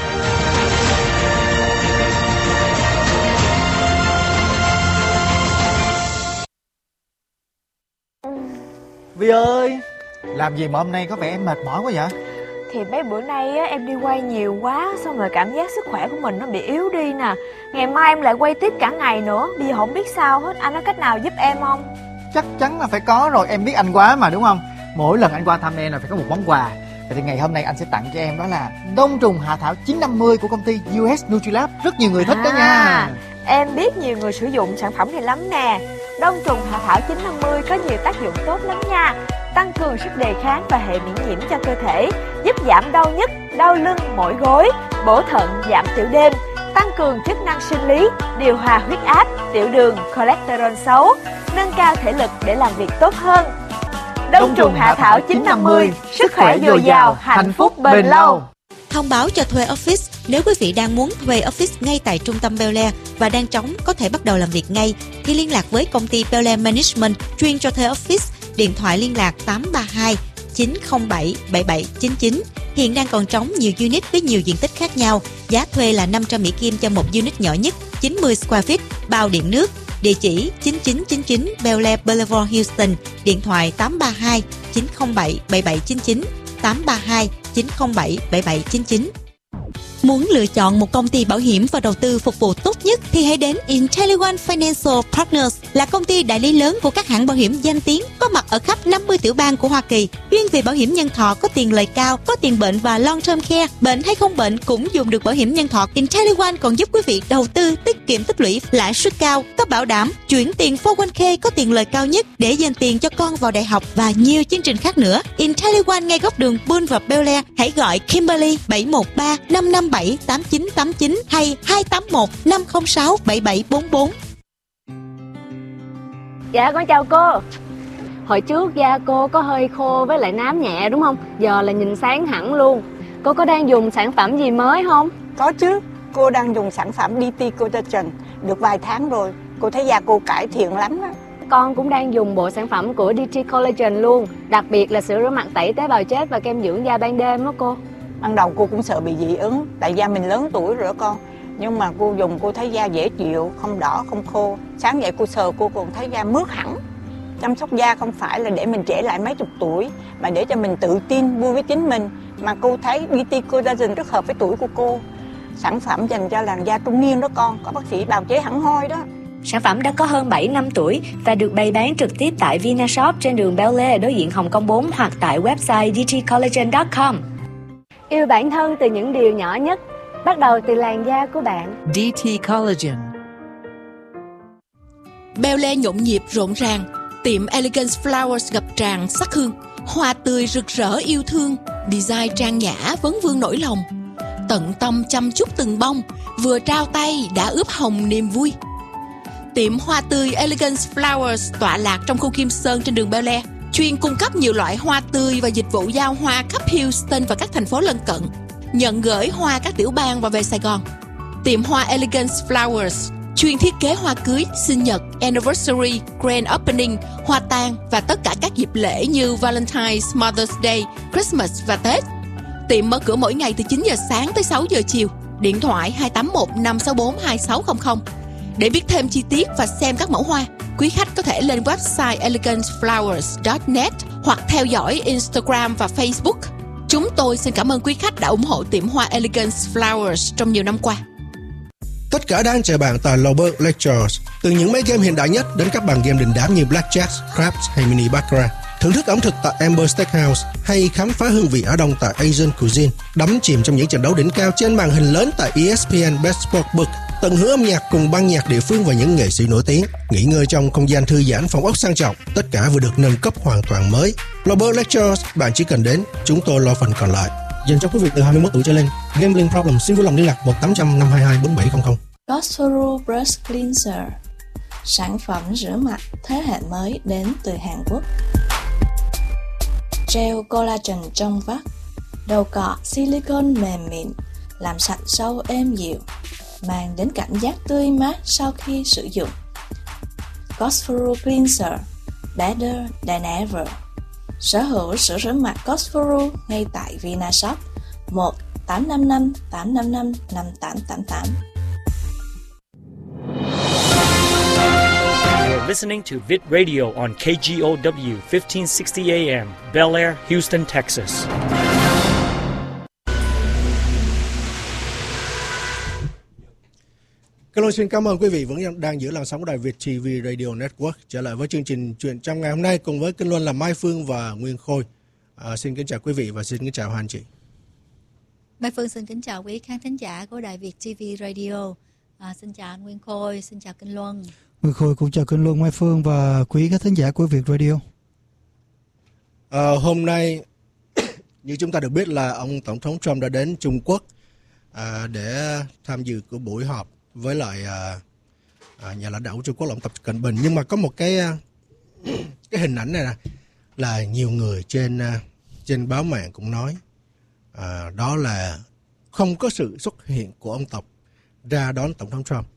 Vi ơi, làm gì mà hôm nay có vẻ em mệt mỏi quá vậy? Thì mấy bữa nay á, em đi quay nhiều quá, xong rồi cảm giác sức khỏe của mình nó bị yếu đi nè. Ngày mai em lại quay tiếp cả ngày nữa, bây giờ không biết sao hết. Anh có cách nào giúp em không? Chắc chắn là phải có rồi, em biết anh quá mà đúng không? Mỗi lần anh qua thăm em là phải có một món quà. Vậy thì ngày hôm nay anh sẽ tặng cho em đó là đông trùng hạ thảo chín năm mươi của công ty u ét Nutrilab. Rất nhiều người thích à, đó nha. Em biết nhiều người sử dụng sản phẩm này lắm nè. Đông trùng hạ thảo chín năm mươi có nhiều tác dụng tốt lắm nha. Tăng cường sức đề kháng và hệ miễn nhiễm cho cơ thể, giúp giảm đau nhức, đau lưng, mỏi gối, bổ thận, giảm tiểu đêm, tăng cường chức năng sinh lý, điều hòa huyết áp, tiểu đường, cholesterol xấu, nâng cao thể lực để làm việc tốt hơn. Đông trùng hạ thảo chín năm mươi, sức khỏe dồi dào, hạnh phúc bền lâu. Thông báo cho thuê office. Nếu quý vị đang muốn thuê office ngay tại trung tâm Bel Air và đang trống có thể bắt đầu làm việc ngay, thì liên lạc với công ty Bel Air Management chuyên cho thuê office. Điện thoại liên lạc tám ba hai chín không bảy bảy bảy chín chín. Hiện đang còn trống nhiều unit với nhiều diện tích khác nhau. Giá thuê là năm trăm Mỹ Kim cho một unit nhỏ nhất, chín mươi square feet, bao điện nước. Địa chỉ chín chín chín chín Bel Air Boulevard, Houston. Điện thoại tám ba hai chín không bảy bảy bảy chín chín, tám ba hai chín không bảy bảy bảy chín chín. Muốn lựa chọn một công ty bảo hiểm và đầu tư phục vụ tốt nhất thì hãy đến IntelliOne Financial Partners, là công ty đại lý lớn của các hãng bảo hiểm danh tiếng, có mặt ở khắp năm mươi tiểu bang của Hoa Kỳ, chuyên về bảo hiểm nhân thọ có tiền lời cao, có tiền bệnh và long term care, bệnh hay không bệnh cũng dùng được bảo hiểm nhân thọ. IntelliOne còn giúp quý vị đầu tư, tiết kiệm tích lũy, lãi suất cao, có bảo đảm, chuyển tiền bốn oh one k có tiền lời cao nhất để dành tiền cho con vào đại học và nhiều chương trình khác nữa. IntelliOne ngay góc đường Bull và Bel Air. Hãy gọi Kimberly bảy một ba năm năm bảy tám chín tám chín hay hai tám một năm không sáu bảy bảy bốn bốn. Dạ con chào cô. Hồi trước da cô có hơi khô với lại nám nhẹ đúng không? Giờ là nhìn sáng hẳn luôn. Cô có đang dùng sản phẩm gì mới không? Có chứ. Cô đang dùng sản phẩm đê tê Collagen được vài tháng rồi. Cô thấy da cô cải thiện lắm đó. Con cũng đang dùng bộ sản phẩm của đê tê Collagen luôn. Đặc biệt là sữa rửa mặt tẩy tế bào chết và kem dưỡng da ban đêm đó cô. Ban đầu cô cũng sợ bị dị ứng, tại da mình lớn tuổi rồi đó con. Nhưng mà cô dùng cô thấy da dễ chịu, không đỏ, không khô. Sáng dậy cô sờ cô còn thấy da mướt hẳn. Chăm sóc da không phải là để mình trẻ lại mấy chục tuổi, mà để cho mình tự tin, vui với chính mình. Mà cô thấy đê tê Collagen rất hợp với tuổi của cô. Sản phẩm dành cho làn da trung niên đó con, có bác sĩ bào chế hẳn hoi đó. Sản phẩm đã có hơn bảy năm tuổi và được bày bán trực tiếp tại Vinashop trên đường Bel Air đối diện Hồng Kông bốn hoặc tại website d t collagen chấm com. Yêu bản thân từ những điều nhỏ nhất, bắt đầu từ làn da của bạn. đê tê Collagen. Bel Air nhộn nhịp rộn ràng, tiệm Elegance Flowers ngập tràn sắc hương, hoa tươi rực rỡ yêu thương, design trang nhã vấn vương nỗi lòng, tận tâm chăm chút từng bông, vừa trao tay đã ướp hồng niềm vui. Tiệm hoa tươi Elegance Flowers tọa lạc trong khu Kim Sơn trên đường Bel Air, chuyên cung cấp nhiều loại hoa tươi và dịch vụ giao hoa khắp Houston và các thành phố lân cận, nhận gửi hoa các tiểu bang và về Sài Gòn. Tiệm hoa Elegance Flowers chuyên thiết kế hoa cưới, sinh nhật, anniversary, grand opening, hoa tang và tất cả các dịp lễ như Valentine's, Mother's Day, Christmas và Tết. Tiệm mở cửa mỗi ngày từ chín giờ sáng tới sáu giờ chiều. Điện thoại hai tám một năm sáu bốn hai sáu không không. Để biết thêm chi tiết và xem các mẫu hoa, quý khách có thể lên website elegant flowers chấm net hoặc theo dõi Instagram và Facebook. Chúng tôi xin cảm ơn quý khách đã ủng hộ tiệm hoa Elegant Flowers trong nhiều năm qua. Tất cả đang chờ bạn tại Lowberg Lectures. Từ những máy game hiện đại nhất đến các bàn game đình đám như Blackjack, Craps hay Mini Baccarat. Thưởng thức ẩm thực tại Amber Steakhouse hay khám phá hương vị Á Đông tại Asian Cuisine. Đắm chìm trong những trận đấu đỉnh cao trên màn hình lớn tại E S P N Best Sportsbook. Tận hưởng âm nhạc cùng ban nhạc địa phương và những nghệ sĩ nổi tiếng. Nghỉ ngơi trong không gian thư giãn, phòng ốc sang trọng. Tất cả vừa được nâng cấp hoàn toàn mới. Lowberg Lectures, bạn chỉ cần đến, chúng tôi lo phần còn lại. Dành cho quý vị từ hai mươi mốt tuổi trở lên. Gambling problem xin vui lòng liên lạc một tám trăm năm hai hai bốn bảy không không. Cosforo Brush Cleanser, sản phẩm rửa mặt thế hệ mới đến từ Hàn Quốc. Gel collagen trong vắt, đầu cọ silicone mềm mịn, làm sạch sâu êm dịu, mang đến cảm giác tươi mát sau khi sử dụng. Cosforo Cleanser, better than ever. Sở hữu sữa rửa mặt Cosforo ngay tại Vinashop một tám năm năm tám năm năm năm tám tám tám. You're listening to Vid Radio on K G O W fifteen sixty A M, Bel Air, Houston, Texas. Hello, xin cảm ơn quý vị vẫn đang giữ làn sóng của đài Việt ti vi Radio Network. Trở lại với chương trình Chuyện trong ngày hôm nay cùng với Kinh Luân là Mai Phương và Nguyên Khôi. À, xin kính chào quý vị và xin kính chào hai anh chị. Mai Phương xin kính chào quý khán thính giả của đài Việt ti vi Radio. À, xin chào anh Nguyên Khôi, xin chào Kinh Luân. Nguyên Khôi cũng chào Kinh Luân, Mai Phương và quý khán thính giả của Việt Radio. À, hôm nay như chúng ta được biết là ông Tổng thống Trump đã đến Trung Quốc à, để tham dự của buổi họp với lại à, à, nhà lãnh đạo của Trung Quốc là ông Tập Cận Bình. Nhưng mà có một cái à, cái hình ảnh này nè, là nhiều người trên à, trên báo mạng cũng nói à, đó là không có sự xuất hiện của ông Tập ra đón Tổng thống Trump.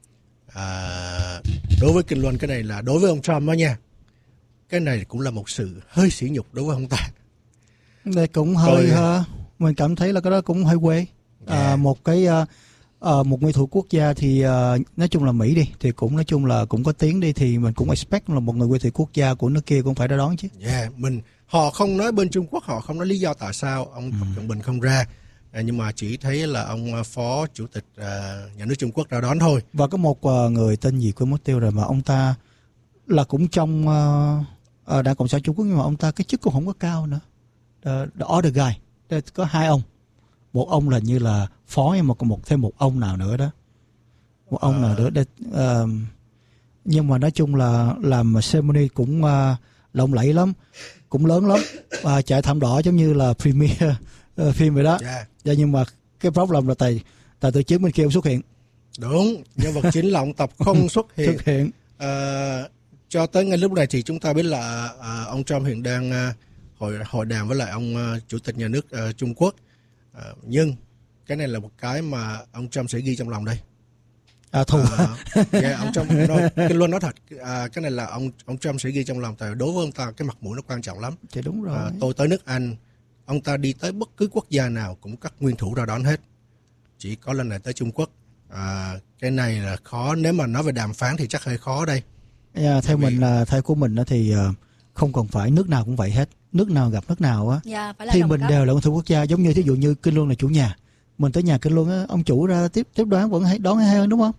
À, đối với Kinh Luân, cái này là đối với ông Trump đó nha, cái này cũng là một sự hơi sỉ nhục đối với ông ta. Đây cũng hơi Rồi, mình cảm thấy là cái đó cũng hơi quê. À, yeah. một cái uh, uh, một nguyên thủ quốc gia thì uh, nói chung là Mỹ đi thì cũng nói chung là cũng có tiếng đi thì mình cũng expect là một người nguyên thủ quốc gia của nước kia cũng phải ra đón chứ. Yeah, mình họ không nói bên Trung Quốc, họ không nói lý do tại sao ông Tập Cận Bình không ra. À, nhưng mà chỉ thấy là ông phó chủ tịch uh, nhà nước Trung Quốc ra đón thôi. Và có một uh, người tên gì quên mất tiêu rồi mà ông ta là cũng trong uh, uh, Đảng Cộng sản Trung Quốc nhưng mà ông ta cái chức cũng không có cao nữa. The, the other guy, the, có hai ông, một ông là như là phó nhưng mà còn một thêm một ông nào nữa đó, một ông uh. nào nữa. Để, uh, nhưng mà nói chung là làm ceremony cũng uh, lộng lẫy lắm, cũng lớn lắm, uh, chạy thảm đỏ giống như là premiere uh, phim vậy đó. Yeah. Yeah, nhưng mà cái problem là tại tại từ chiến bên kia không xuất hiện. Đúng, nhân vật chính là ông Tập không xuất hiện. xuất hiện. Uh, cho tới ngay lúc này thì chúng ta biết là uh, ông Trump hiện đang uh, hội hội đàm với lại ông uh, chủ tịch nhà nước uh, Trung Quốc. Uh, nhưng cái này là một cái mà ông Trump sẽ ghi trong lòng đây. À thù. Uh, yeah, ông Trump nói, Kinh Luân nói thật, uh, cái này là ông ông Trump sẽ ghi trong lòng, tại đối với ông ta cái mặt mũi nó quan trọng lắm. Thì đúng rồi. Uh, tôi tới nước Anh, ông ta đi tới bất cứ quốc gia nào cũng các nguyên thủ ra đón hết. Chỉ có lần này tới Trung Quốc. À, cái này là khó, nếu mà nói về đàm phán thì chắc hơi khó đây. Yeah, theo Vì... mình là theo của mình thì uh, không cần phải nước nào cũng vậy hết. Nước nào gặp nước nào á, yeah, thì mình cấp. đều là nguyên thủ quốc gia. Giống như thí dụ như Kinh Luân là chủ nhà, mình tới nhà Kinh Luân á, ông chủ ra tiếp tiếp đoán vẫn hay đón hay hơn đúng không?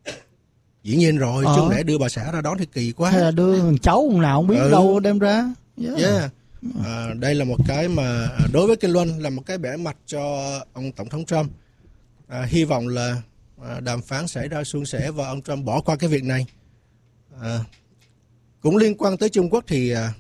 Dĩ nhiên rồi, ờ. chứ không lẽ đưa bà xã ra đón thì kỳ quá. Hay là đưa thằng cháu nào không biết ừ. đâu đem ra. Yeah. Yeah. À, đây là một cái mà đối với Kinh Luân là một cái bẻ mặt cho ông Tổng thống Trump. À, hy vọng là à, đàm phán xảy ra suôn sẻ và ông Trump bỏ qua cái việc này. À, cũng liên quan tới Trung Quốc thì à,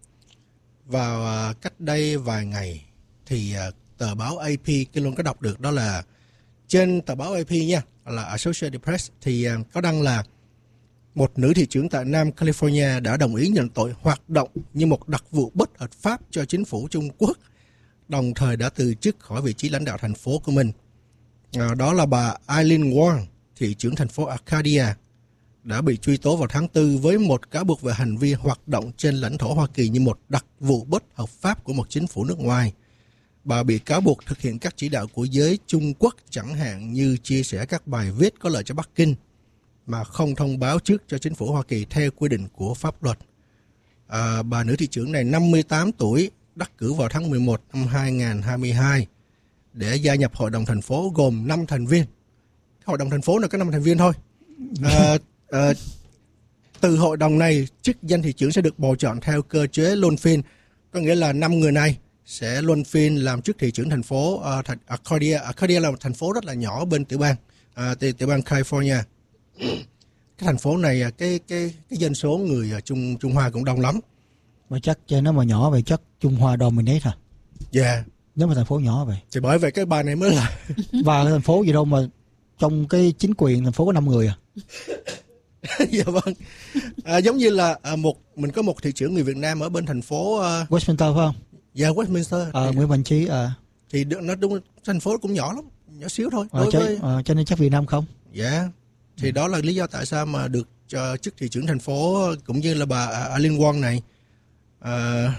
vào à, cách đây vài ngày thì à, tờ báo a pê, Kinh Luân có đọc được, đó là trên tờ báo a pê nha, là Associated Press thì à, có đăng là một nữ thị trưởng tại Nam California đã đồng ý nhận tội hoạt động như một đặc vụ bất hợp pháp cho chính phủ Trung Quốc, đồng thời đã từ chức khỏi vị trí lãnh đạo thành phố của mình. À, đó là bà Aileen Wong. thị trưởng thành phố Arcadia, đã bị truy tố vào tháng tư với một cáo buộc về hành vi hoạt động trên lãnh thổ Hoa Kỳ như một đặc vụ bất hợp pháp của một chính phủ nước ngoài. Bà bị cáo buộc thực hiện các chỉ đạo của giới Trung Quốc, chẳng hạn như chia sẻ các bài viết có lợi cho Bắc Kinh mà không thông báo trước cho chính phủ Hoa Kỳ theo quy định của pháp luật. À, bà nữ thị trưởng này năm mươi tám tuổi, đắc cử vào tháng mười một năm hai nghìn không trăm hai mươi hai để gia nhập hội đồng thành phố gồm năm thành viên. Hội đồng thành phố là có năm thành viên thôi. À, à, từ hội đồng này, chức danh thị trưởng sẽ được bầu chọn theo cơ chế luân phiên, có nghĩa là năm người này sẽ luân phiên làm chức thị trưởng thành phố uh, Arcadia. Arcadia là một thành phố rất là nhỏ bên tiểu bang, uh, tiểu, tiểu bang California. Cái thành phố này cái cái cái dân số người Trung Trung Hoa cũng đông lắm. Mà chắc cho nó mà nhỏ vậy chắc Trung Hoa dominate hả? Dạ. Yeah. Nếu mà thành phố nhỏ vậy. Thì bởi vậy cái bà này mới là và cái thành phố gì đâu mà trong cái chính quyền thành phố có năm người à? Dạ vâng. À, giống như là à, một mình có một thị trưởng người Việt Nam ở bên thành phố uh, Westminster phải không? Dạ, Westminster. À, Nguyễn Văn Chí à. Thì nó đúng, thành phố cũng nhỏ lắm, nhỏ xíu thôi. À, cho, với... à, cho nên chắc Việt Nam không? Dạ. Thì ừ. đó là lý do tại sao mà được uh, chức thị trưởng thành phố cũng như là bà uh, Aileen Wong này. Uh,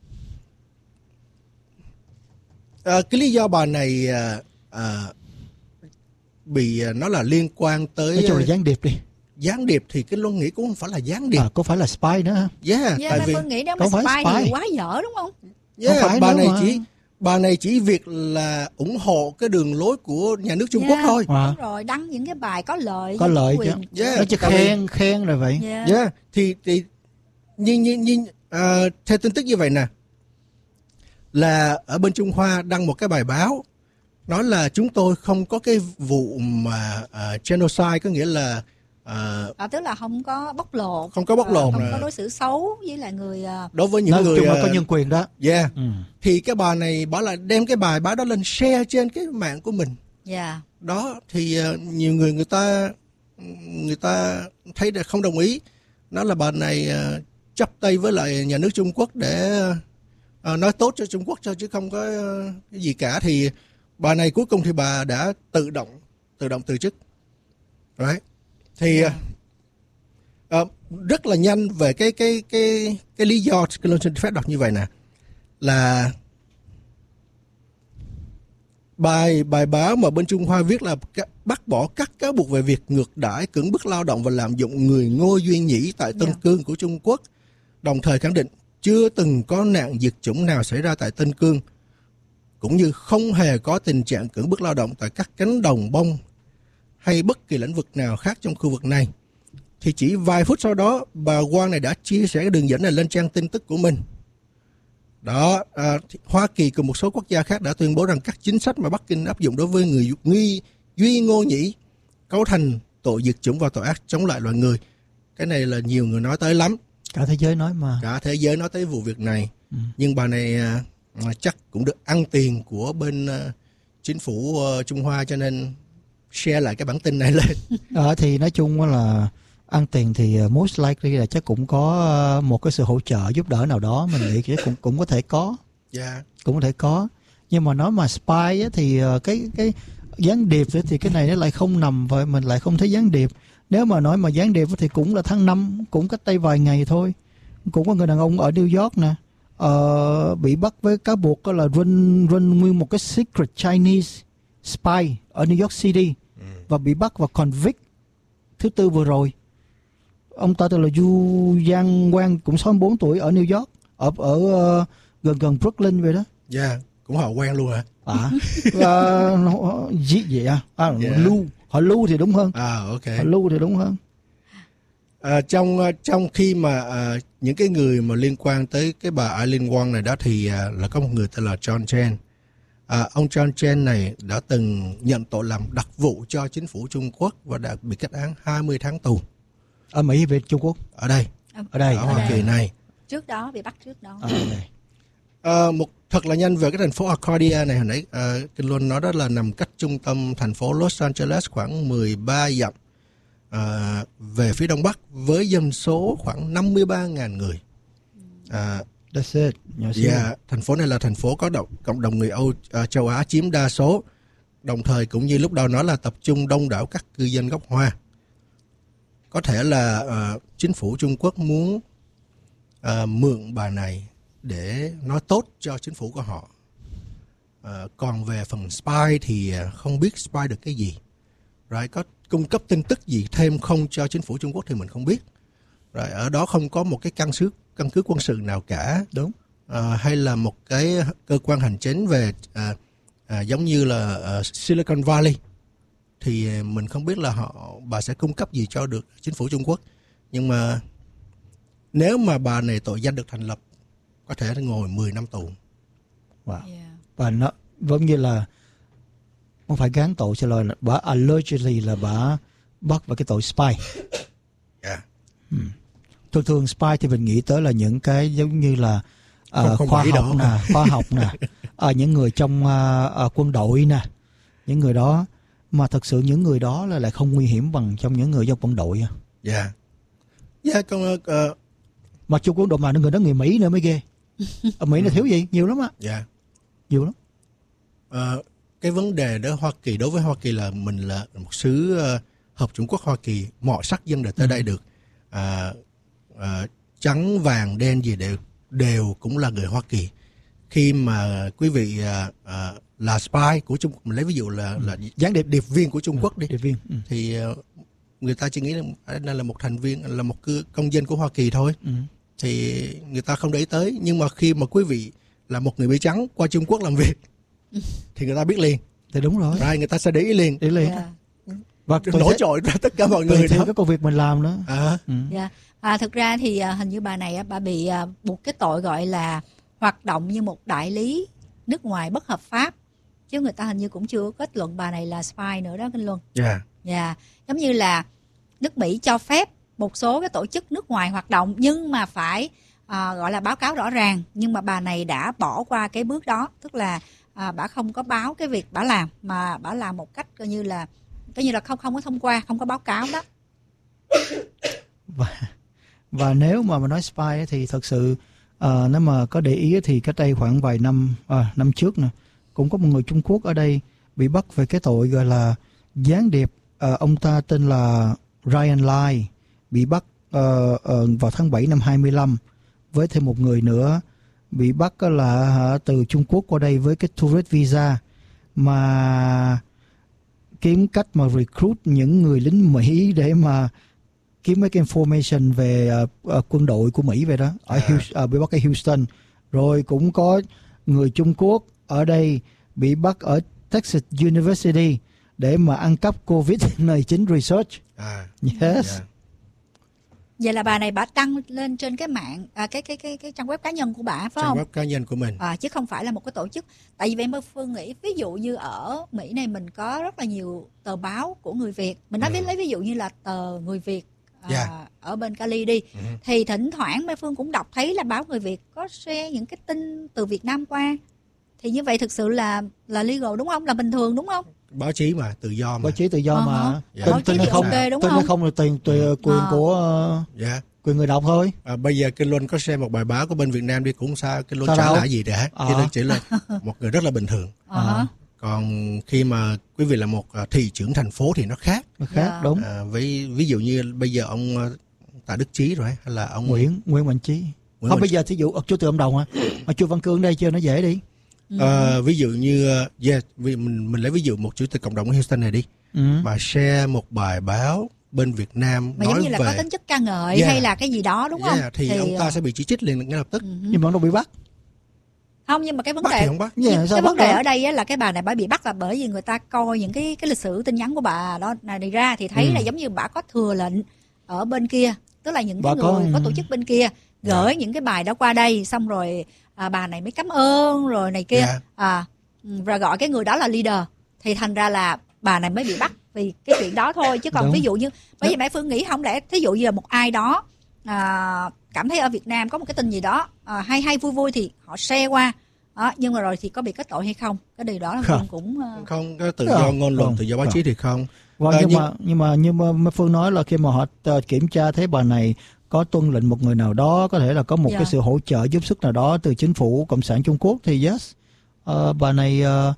uh, cái lý do bà này uh, uh, bị uh, nó là liên quan tới. Nói chung là gián điệp đi. Gián điệp thì cái Luân nghĩ cũng không phải là gián điệp. À, có phải là spy nữa hả? Yeah, yeah tại vì Phương nghĩ đó mà spy, spy thì quá dở đúng không? Yeah, không phải bà này mà. chỉ bà này chỉ việc là ủng hộ cái đường lối của nhà nước Trung yeah, Quốc thôi. À. Đúng rồi, đăng những cái bài có lợi. Có lợi chứ. Yeah, nó chỉ khen khen rồi vậy. Yeah. Yeah, thì thì nhưng nhưng nhưng uh, theo tin tức như vậy nè, là ở bên Trung Hoa đăng một cái bài báo nói là chúng tôi không có cái vụ mà uh, genocide, có nghĩa là À, à, tức là không có bóc lột, không có bóc lột, không à. có đối xử xấu với lại người đối với những nói người chung là có nhân quyền đó. Yeah. Ừ. Thì cái bà này bảo là đem cái bài báo đó lên share trên cái mạng của mình. Yeah. Đó thì uh, nhiều người người ta người ta thấy là không đồng ý, nói là bà này uh, chấp tay với lại nhà nước Trung Quốc để uh, nói tốt cho Trung Quốc cho chứ không có uh, cái gì cả. Thì bà này cuối cùng thì bà đã tự động tự động từ chức. Right. Thì yeah. uh, rất là nhanh về cái cái cái cái lý do cái luân xin phép đọc như vậy nè, là bài bài báo mà bên Trung Hoa viết là bác bỏ các cáo buộc về việc ngược đãi, cưỡng bức lao động và lạm dụng người Ngô Duy Nhĩ tại Tân yeah. Cương của Trung Quốc, đồng thời khẳng định chưa từng có nạn diệt chủng nào xảy ra tại Tân Cương, cũng như không hề có tình trạng cưỡng bức lao động tại các cánh đồng bông hay bất kỳ lĩnh vực nào khác trong khu vực này. Thì chỉ vài phút sau đó, bà Wong này đã chia sẻ cái đường dẫn này lên trang tin tức của mình. Đó, à, Hoa Kỳ cùng một số quốc gia khác đã tuyên bố rằng các chính sách mà Bắc Kinh áp dụng đối với người nghi Duy Ngô Nhĩ cấu thành tội diệt chủng và tội ác chống lại loài người. Cái này là nhiều người nói tới lắm. Cả thế giới nói mà. Cả thế giới nói tới vụ việc này. Ừ. Nhưng bà này à, chắc cũng được ăn tiền của bên à, chính phủ à, Trung Hoa, cho nên share lại cái bản tin này lên. Ờ thì nói chung là ăn tiền thì most likely là chắc cũng có một cái sự hỗ trợ giúp đỡ nào đó, mình nghĩ chắc cũng cũng có thể có. Yeah. Cũng có thể có. Nhưng mà nói mà spy á, thì cái cái gián điệp thì cái này nó lại không nằm vậy, mình lại không thấy gián điệp. Nếu mà nói mà gián điệp thì cũng là tháng năm, cũng cách đây vài ngày thôi. Cũng có người đàn ông ở New York nè, ờ, bị bắt với cáo buộc là run run nguyên một cái secret Chinese spy ở New York City. Và bị bắt và convict thứ tư vừa rồi. Ông ta tên là Du Giang Quang, cũng sáu mươi bốn tuổi, ở New York, ở ở uh, gần gần Brooklyn vậy đó. Dạ, yeah, cũng họ quen luôn hả? À, uh, gì vậy à? À yeah. Lưu, họ Lưu thì đúng hơn. À ok. Họ Lưu thì đúng hơn. À, trong trong khi mà à, những cái người mà liên quan tới cái bà Aileen Wong này đó thì à, là có một người tên là John Chen. À, ông John Chen này đã từng nhận tội làm đặc vụ cho chính phủ Trung Quốc và đã bị kết án hai mươi tháng tù. Ở Mỹ về Trung Quốc? Ở đây. Ở đây. Ở Hoa Kỳ này. Trước đó bị bắt trước đó. Ở đây. À, một thật là nhanh về cái thành phố Arcadia này hồi nãy à, Kinh Luân nói đó là nằm cách trung tâm thành phố Los Angeles khoảng mười ba dặm à, về phía đông bắc, với dân số khoảng năm mươi ba nghìn người. À, That's it. Yeah, thành phố này là thành phố có động, cộng đồng người Âu uh, châu Á chiếm đa số. đồng thời cũng như lúc đầu nói là tập trung đông đảo các cư dân gốc Hoa. Có thể là uh, chính phủ Trung Quốc muốn uh, mượn bà này để nói tốt cho chính phủ của họ. Uh, còn về phần spy thì uh, không biết spy được cái gì. Right? Có cung cấp tin tức gì thêm không cho chính phủ Trung Quốc thì mình không biết. Right? Ở đó không có một cái căn cứ, căn cứ quân sự nào cả. Đúng. Uh, hay là một cái cơ quan hành chính về uh, uh, giống như là uh, Silicon Valley. Thì mình không biết là họ bà sẽ cung cấp gì cho được chính phủ Trung Quốc. Nhưng mà nếu mà bà này tội danh được thành lập, có thể ngồi mười năm tù. Wow. Yeah. Và nó giống như là không phải gán tội, xin lỗi, là bà allegedly là bà bắt vào cái tội spy. Yeah. Hmm. Thường thường spy thì mình nghĩ tới là những cái giống như là uh, khoa học nè, khoa học nè, uh, những người trong uh, uh, quân đội nè, những người đó. Mà thật sự những người đó là lại không nguy hiểm bằng trong những người trong quân đội. Dạ. Yeah. Dạ, yeah, con... Uh, mà trong quân đội mà người đó người Mỹ nữa mới ghê. Ở Mỹ là thiếu gì? Nhiều lắm á. Dạ. Yeah. Nhiều lắm. Uh, cái vấn đề đó Hoa Kỳ, đối với Hoa Kỳ là mình là một xứ uh, hợp chủng quốc Hoa Kỳ, mọi sắc dân đều tới ừ. đây được. Uh, uh, trắng, vàng, đen gì đều, đều cũng là người Hoa Kỳ. Khi mà quý vị uh, uh, là spy của Trung Quốc, mình lấy ví dụ là, ừ. là gián điệp điệp viên của Trung Quốc đi, điệp viên. Ừ. Thì uh, người ta chỉ nghĩ là đây là một thành viên, là một công dân của Hoa Kỳ thôi. Ừ. Thì người ta không để ý tới. Nhưng mà khi mà quý vị là một người Mỹ trắng qua Trung Quốc làm việc thì người ta biết liền. Thì đúng rồi. Rồi người ta sẽ để ý liền. Để ý liền. Yeah. Và nổi trội ra tất cả mọi người đó. Cái công việc mình làm nữa. À. Ừ. Yeah. À, thực ra thì à, hình như bà này à, bà bị à, buộc cái tội gọi là hoạt động như một đại lý nước ngoài bất hợp pháp. Chứ người ta hình như cũng chưa kết luận bà này là spy nữa đó, Kinh Luân. Dạ. Yeah. Yeah. Giống như là nước Mỹ cho phép một số cái tổ chức nước ngoài hoạt động nhưng mà phải à, gọi là báo cáo rõ ràng. Nhưng mà bà này đã bỏ qua cái bước đó. Tức là à, bà không có báo cái việc bà làm, mà bà làm một cách coi như là coi như là không không có thông qua, không có báo cáo đó. Và, và nếu mà mà nói spy thì thật sự uh, nếu mà có để ý thì cách đây khoảng vài năm à, năm trước nè, cũng có một người Trung Quốc ở đây bị bắt về cái tội gọi là gián điệp. Uh, ông ta tên là Ryan Lai, bị bắt uh, uh, vào tháng bảy năm hai mươi lăm với thêm một người nữa bị bắt là uh, từ Trung Quốc qua đây với cái tourist visa, mà kiếm cách mà recruit những người lính Mỹ để mà kiếm mấy cái information về uh, uh, quân đội của Mỹ về đó ở à. Houston, uh, bị bắt ở Houston. Rồi cũng có người Trung Quốc ở đây bị bắt ở Texas University để mà ăn cắp covid mười chín research. À. Yes. Yeah. Vậy là bà này bà đăng lên trên cái mạng à, cái cái cái cái trang web cá nhân của bà phải trang không? Trang web cá nhân của mình. À, chứ không phải là một cái tổ chức. Tại vì em Phương nghĩ ví dụ như ở Mỹ này mình có rất là nhiều tờ báo của người Việt. Mình nói ừ. lấy ví dụ như là tờ Người Việt à, yeah. ở bên Cali đi. Ừ. Thì thỉnh thoảng Mai Phương cũng đọc thấy là báo Người Việt có share những cái tin từ Việt Nam qua. Thì như vậy thực sự là là legal đúng không? Là bình thường đúng không? Báo chí mà, tự do mà. Báo chí tự do uh-huh. mà. Yeah. Tin, tin hay không, okay, tin hay không là tiền quyền uh. của uh, yeah. quyền người đọc thôi. À, bây giờ Kinh Luân có xem một bài báo của bên Việt Nam đi cũng sao, Kinh Luân chả là gì cả. Uh. Chỉ, là, chỉ là một người rất là bình thường. Uh-huh. Còn khi mà quý vị là một thị trưởng thành phố thì nó khác. Nó khác, yeah. đúng. À, với ví dụ như bây giờ ông Tạ Đức Chí rồi hay là ông Nguyễn Nguyễn Mạnh Chí. Nguyễn không, bây giờ thí dụ chú Từ Ông Đồng hả? Mà chú Văn Cương đây chưa, nó dễ đi. Uh, ví dụ như yeah, mình mình lấy ví dụ một chủ tịch cộng đồng ở Houston này đi, ừ. mà share một bài báo bên Việt Nam mà nói giống như là về có tính chất ca ngợi yeah. hay là cái gì đó đúng yeah, không? Thì, thì ông ta uh... sẽ bị chỉ trích liền ngay lập tức. Uh-huh. Nhưng mà ông đâu bị bắt. Không, nhưng mà cái vấn bắt đề không bắt. Yeah, cái vấn đề ở đây á, là cái bà này bà bị bắt là bởi vì người ta coi những cái cái lịch sử tin nhắn của bà đó này ra thì thấy ừ. là giống như bà có thừa lệnh ở bên kia, tức là những cái người có... có tổ chức bên kia gửi yeah. những cái bài đó qua đây, xong rồi à, bà này mới cảm ơn rồi này kia yeah. à và gọi cái người đó là leader, thì thành ra là bà này mới bị bắt vì cái chuyện đó thôi. Chứ còn đúng. Ví dụ như bởi vì Mẹ Phương nghĩ không lẽ thí dụ như là một ai đó à, cảm thấy ở Việt Nam có một cái tin gì đó à, hay hay vui vui thì họ share qua đó, nhưng mà rồi thì có bị kết tội hay không, cái điều đó là Phương cũng uh... không, cái tự do ngôn luận, tự do báo chí thì không. Vâng, à, nhưng, nhưng mà nhưng mà như mà Phương nói là khi mà họ kiểm tra thấy bà này có tuân lệnh một người nào đó, có thể là có một yeah. cái sự hỗ trợ giúp sức nào đó từ chính phủ Cộng sản Trung Quốc thì yes, uh, bà này uh,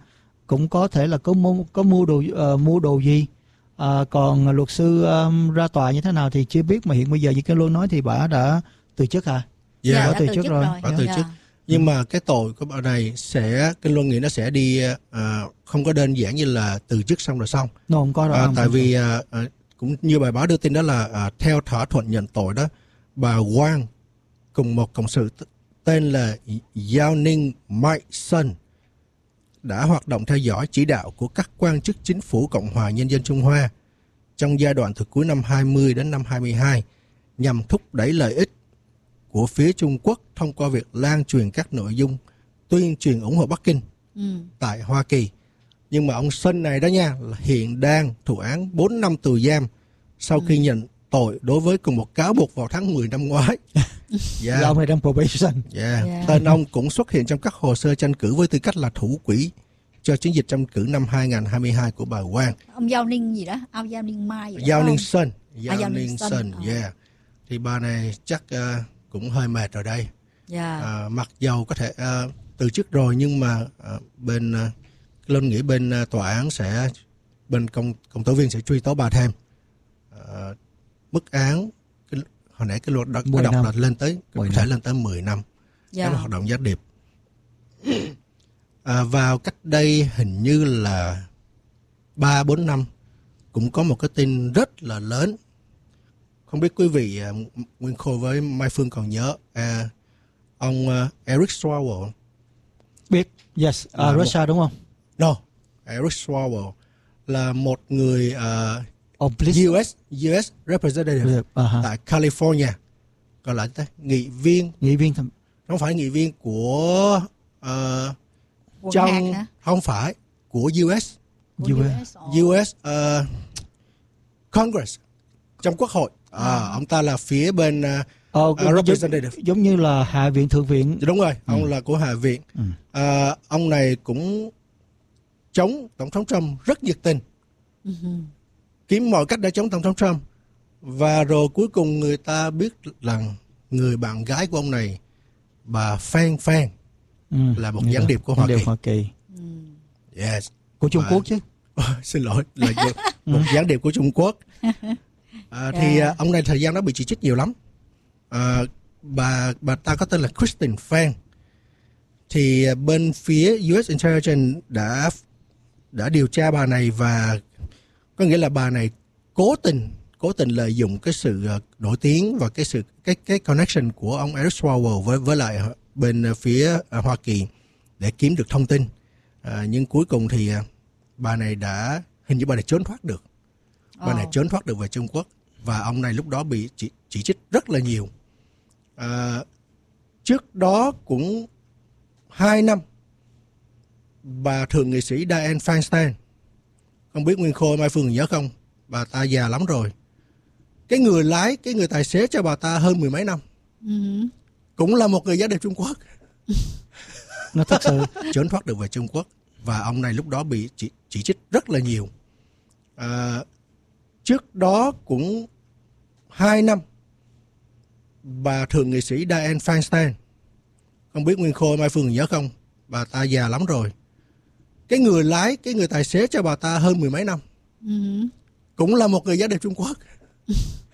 cũng có thể là có mua, có mua đồ uh, mua đồ gì. À, còn luật sư um, ra tòa như thế nào thì chưa biết, mà hiện bây giờ như cái Luân nói thì bà đã từ chức hả? Dạ, yeah, đã đã từ, từ chức rồi. Bà từ chức. Nhưng mà cái tội của bà này sẽ, cái Luân nghĩ nó sẽ đi uh, không có đơn giản như là từ chức xong rồi xong. No, không có đâu. À, tại vì uh, uh, cũng như bài báo đưa tin đó là uh, theo thỏa thuận nhận tội đó, bà Wang cùng một cộng sự tên là Giao Ninh Mai Sơn đã hoạt động theo dõi chỉ đạo của các quan chức chính phủ Cộng hòa Nhân dân Trung Hoa trong giai đoạn từ cuối năm hai mươi đến năm hai mươi hai nhằm thúc đẩy lợi ích của phía Trung Quốc thông qua việc lan truyền các nội dung tuyên truyền ủng hộ Bắc Kinh ừ. tại Hoa Kỳ. Nhưng mà ông Sơn này đó nha, hiện đang thụ án bốn năm tù giam sau ừ. khi nhận tội đối với cùng một cáo buộc vào tháng mười năm ngoái. Yeah. Ông này đang probation. Yeah. Yeah. Tên ông cũng xuất hiện trong các hồ sơ tranh cử với tư cách là thủ quỹ cho chiến dịch tranh cử năm hai không hai hai của bà Wang. Ông Giao Ninh gì đó, ông Giao Ninh Mai gì đó. Giao Ninh Sơn. Giao, à, Giao Ninh Sơn, à. yeah. Thì bà này chắc uh, cũng hơi mệt rồi đây. Yeah. Uh, mặc dầu có thể uh, từ chức rồi, nhưng mà uh, bên uh, Luân nghĩ bên uh, tòa án sẽ, bên công công tố viên sẽ truy tố bà thêm. Uh, mức án cái, hồi nãy cái luật đã đọc là lên tới có thể lên tới mười năm. Yeah. Đó là hoạt động gián điệp. À, vào cách đây hình như là ba bốn năm cũng có một cái tin rất là lớn. Không biết quý vị uh, Nguyên Khôi với Mai Phương còn nhớ uh, ông uh, Eric Swalwell. Biết, yes, uh, Russia một, đúng không? No, Eric Swalwell là một người uh, oh, u ét u ét representative uh-huh. tại California, gọi là nghị viên, nghị viên thầm... không phải nghị viên của uh, trong không phải của u ét của u ét u ét uh, Congress, trong quốc hội. À, à. Ông ta là phía bên uh, uh, representative, giống, giống như là Hạ viện Thượng viện. Đúng rồi, ông ừ. là của Hạ viện. Ừ. Uh, ông này cũng chống Tổng thống Trump rất nhiệt tình, ừ. kiếm mọi cách để chống Tổng thống Trump. Và rồi cuối cùng người ta biết rằng người bạn gái của ông này, bà Fan Fan, ừ. là một gián điệp của Hoa Kỳ. Hoa Kỳ. Yes. Của Trung và... Quốc chứ. Xin lỗi, là một gián điệp của Trung Quốc. À, thì yeah. ông này thời gian đó bị chỉ trích nhiều lắm. À, bà bà ta có tên là Kristen Fan. Thì bên phía u ét Intelligence đã đã điều tra bà này, và có nghĩa là bà này cố tình cố tình lợi dụng cái sự nổi tiếng và cái sự cái cái connection của ông Eric Swalwell với với lại bên phía Hoa Kỳ để kiếm được thông tin. À, nhưng cuối cùng thì bà này đã hình như bà này trốn thoát được. Bà oh. này trốn thoát được về Trung Quốc, và ông này lúc đó bị chỉ, chỉ trích rất là nhiều. À, trước đó cũng hai năm, bà thượng nghị sĩ Dianne Feinstein, không biết Nguyên Khôi Mai Phương nhớ không, bà ta già lắm rồi. Cái người lái, cái người tài xế cho bà ta hơn mười mấy năm, uh-huh. cũng là một người gián điệp Trung Quốc. Nó thật sự trốn thoát được về Trung Quốc, và ông này lúc đó bị chỉ, chỉ trích rất là nhiều. À, trước đó cũng hai năm, bà thượng nghị sĩ Dianne Feinstein, không biết Nguyên Khôi Mai Phương nhớ không, bà ta già lắm rồi. Cái người lái, cái người tài xế cho bà ta hơn mười mấy năm, uh-huh. cũng là một người gián điệp Trung Quốc.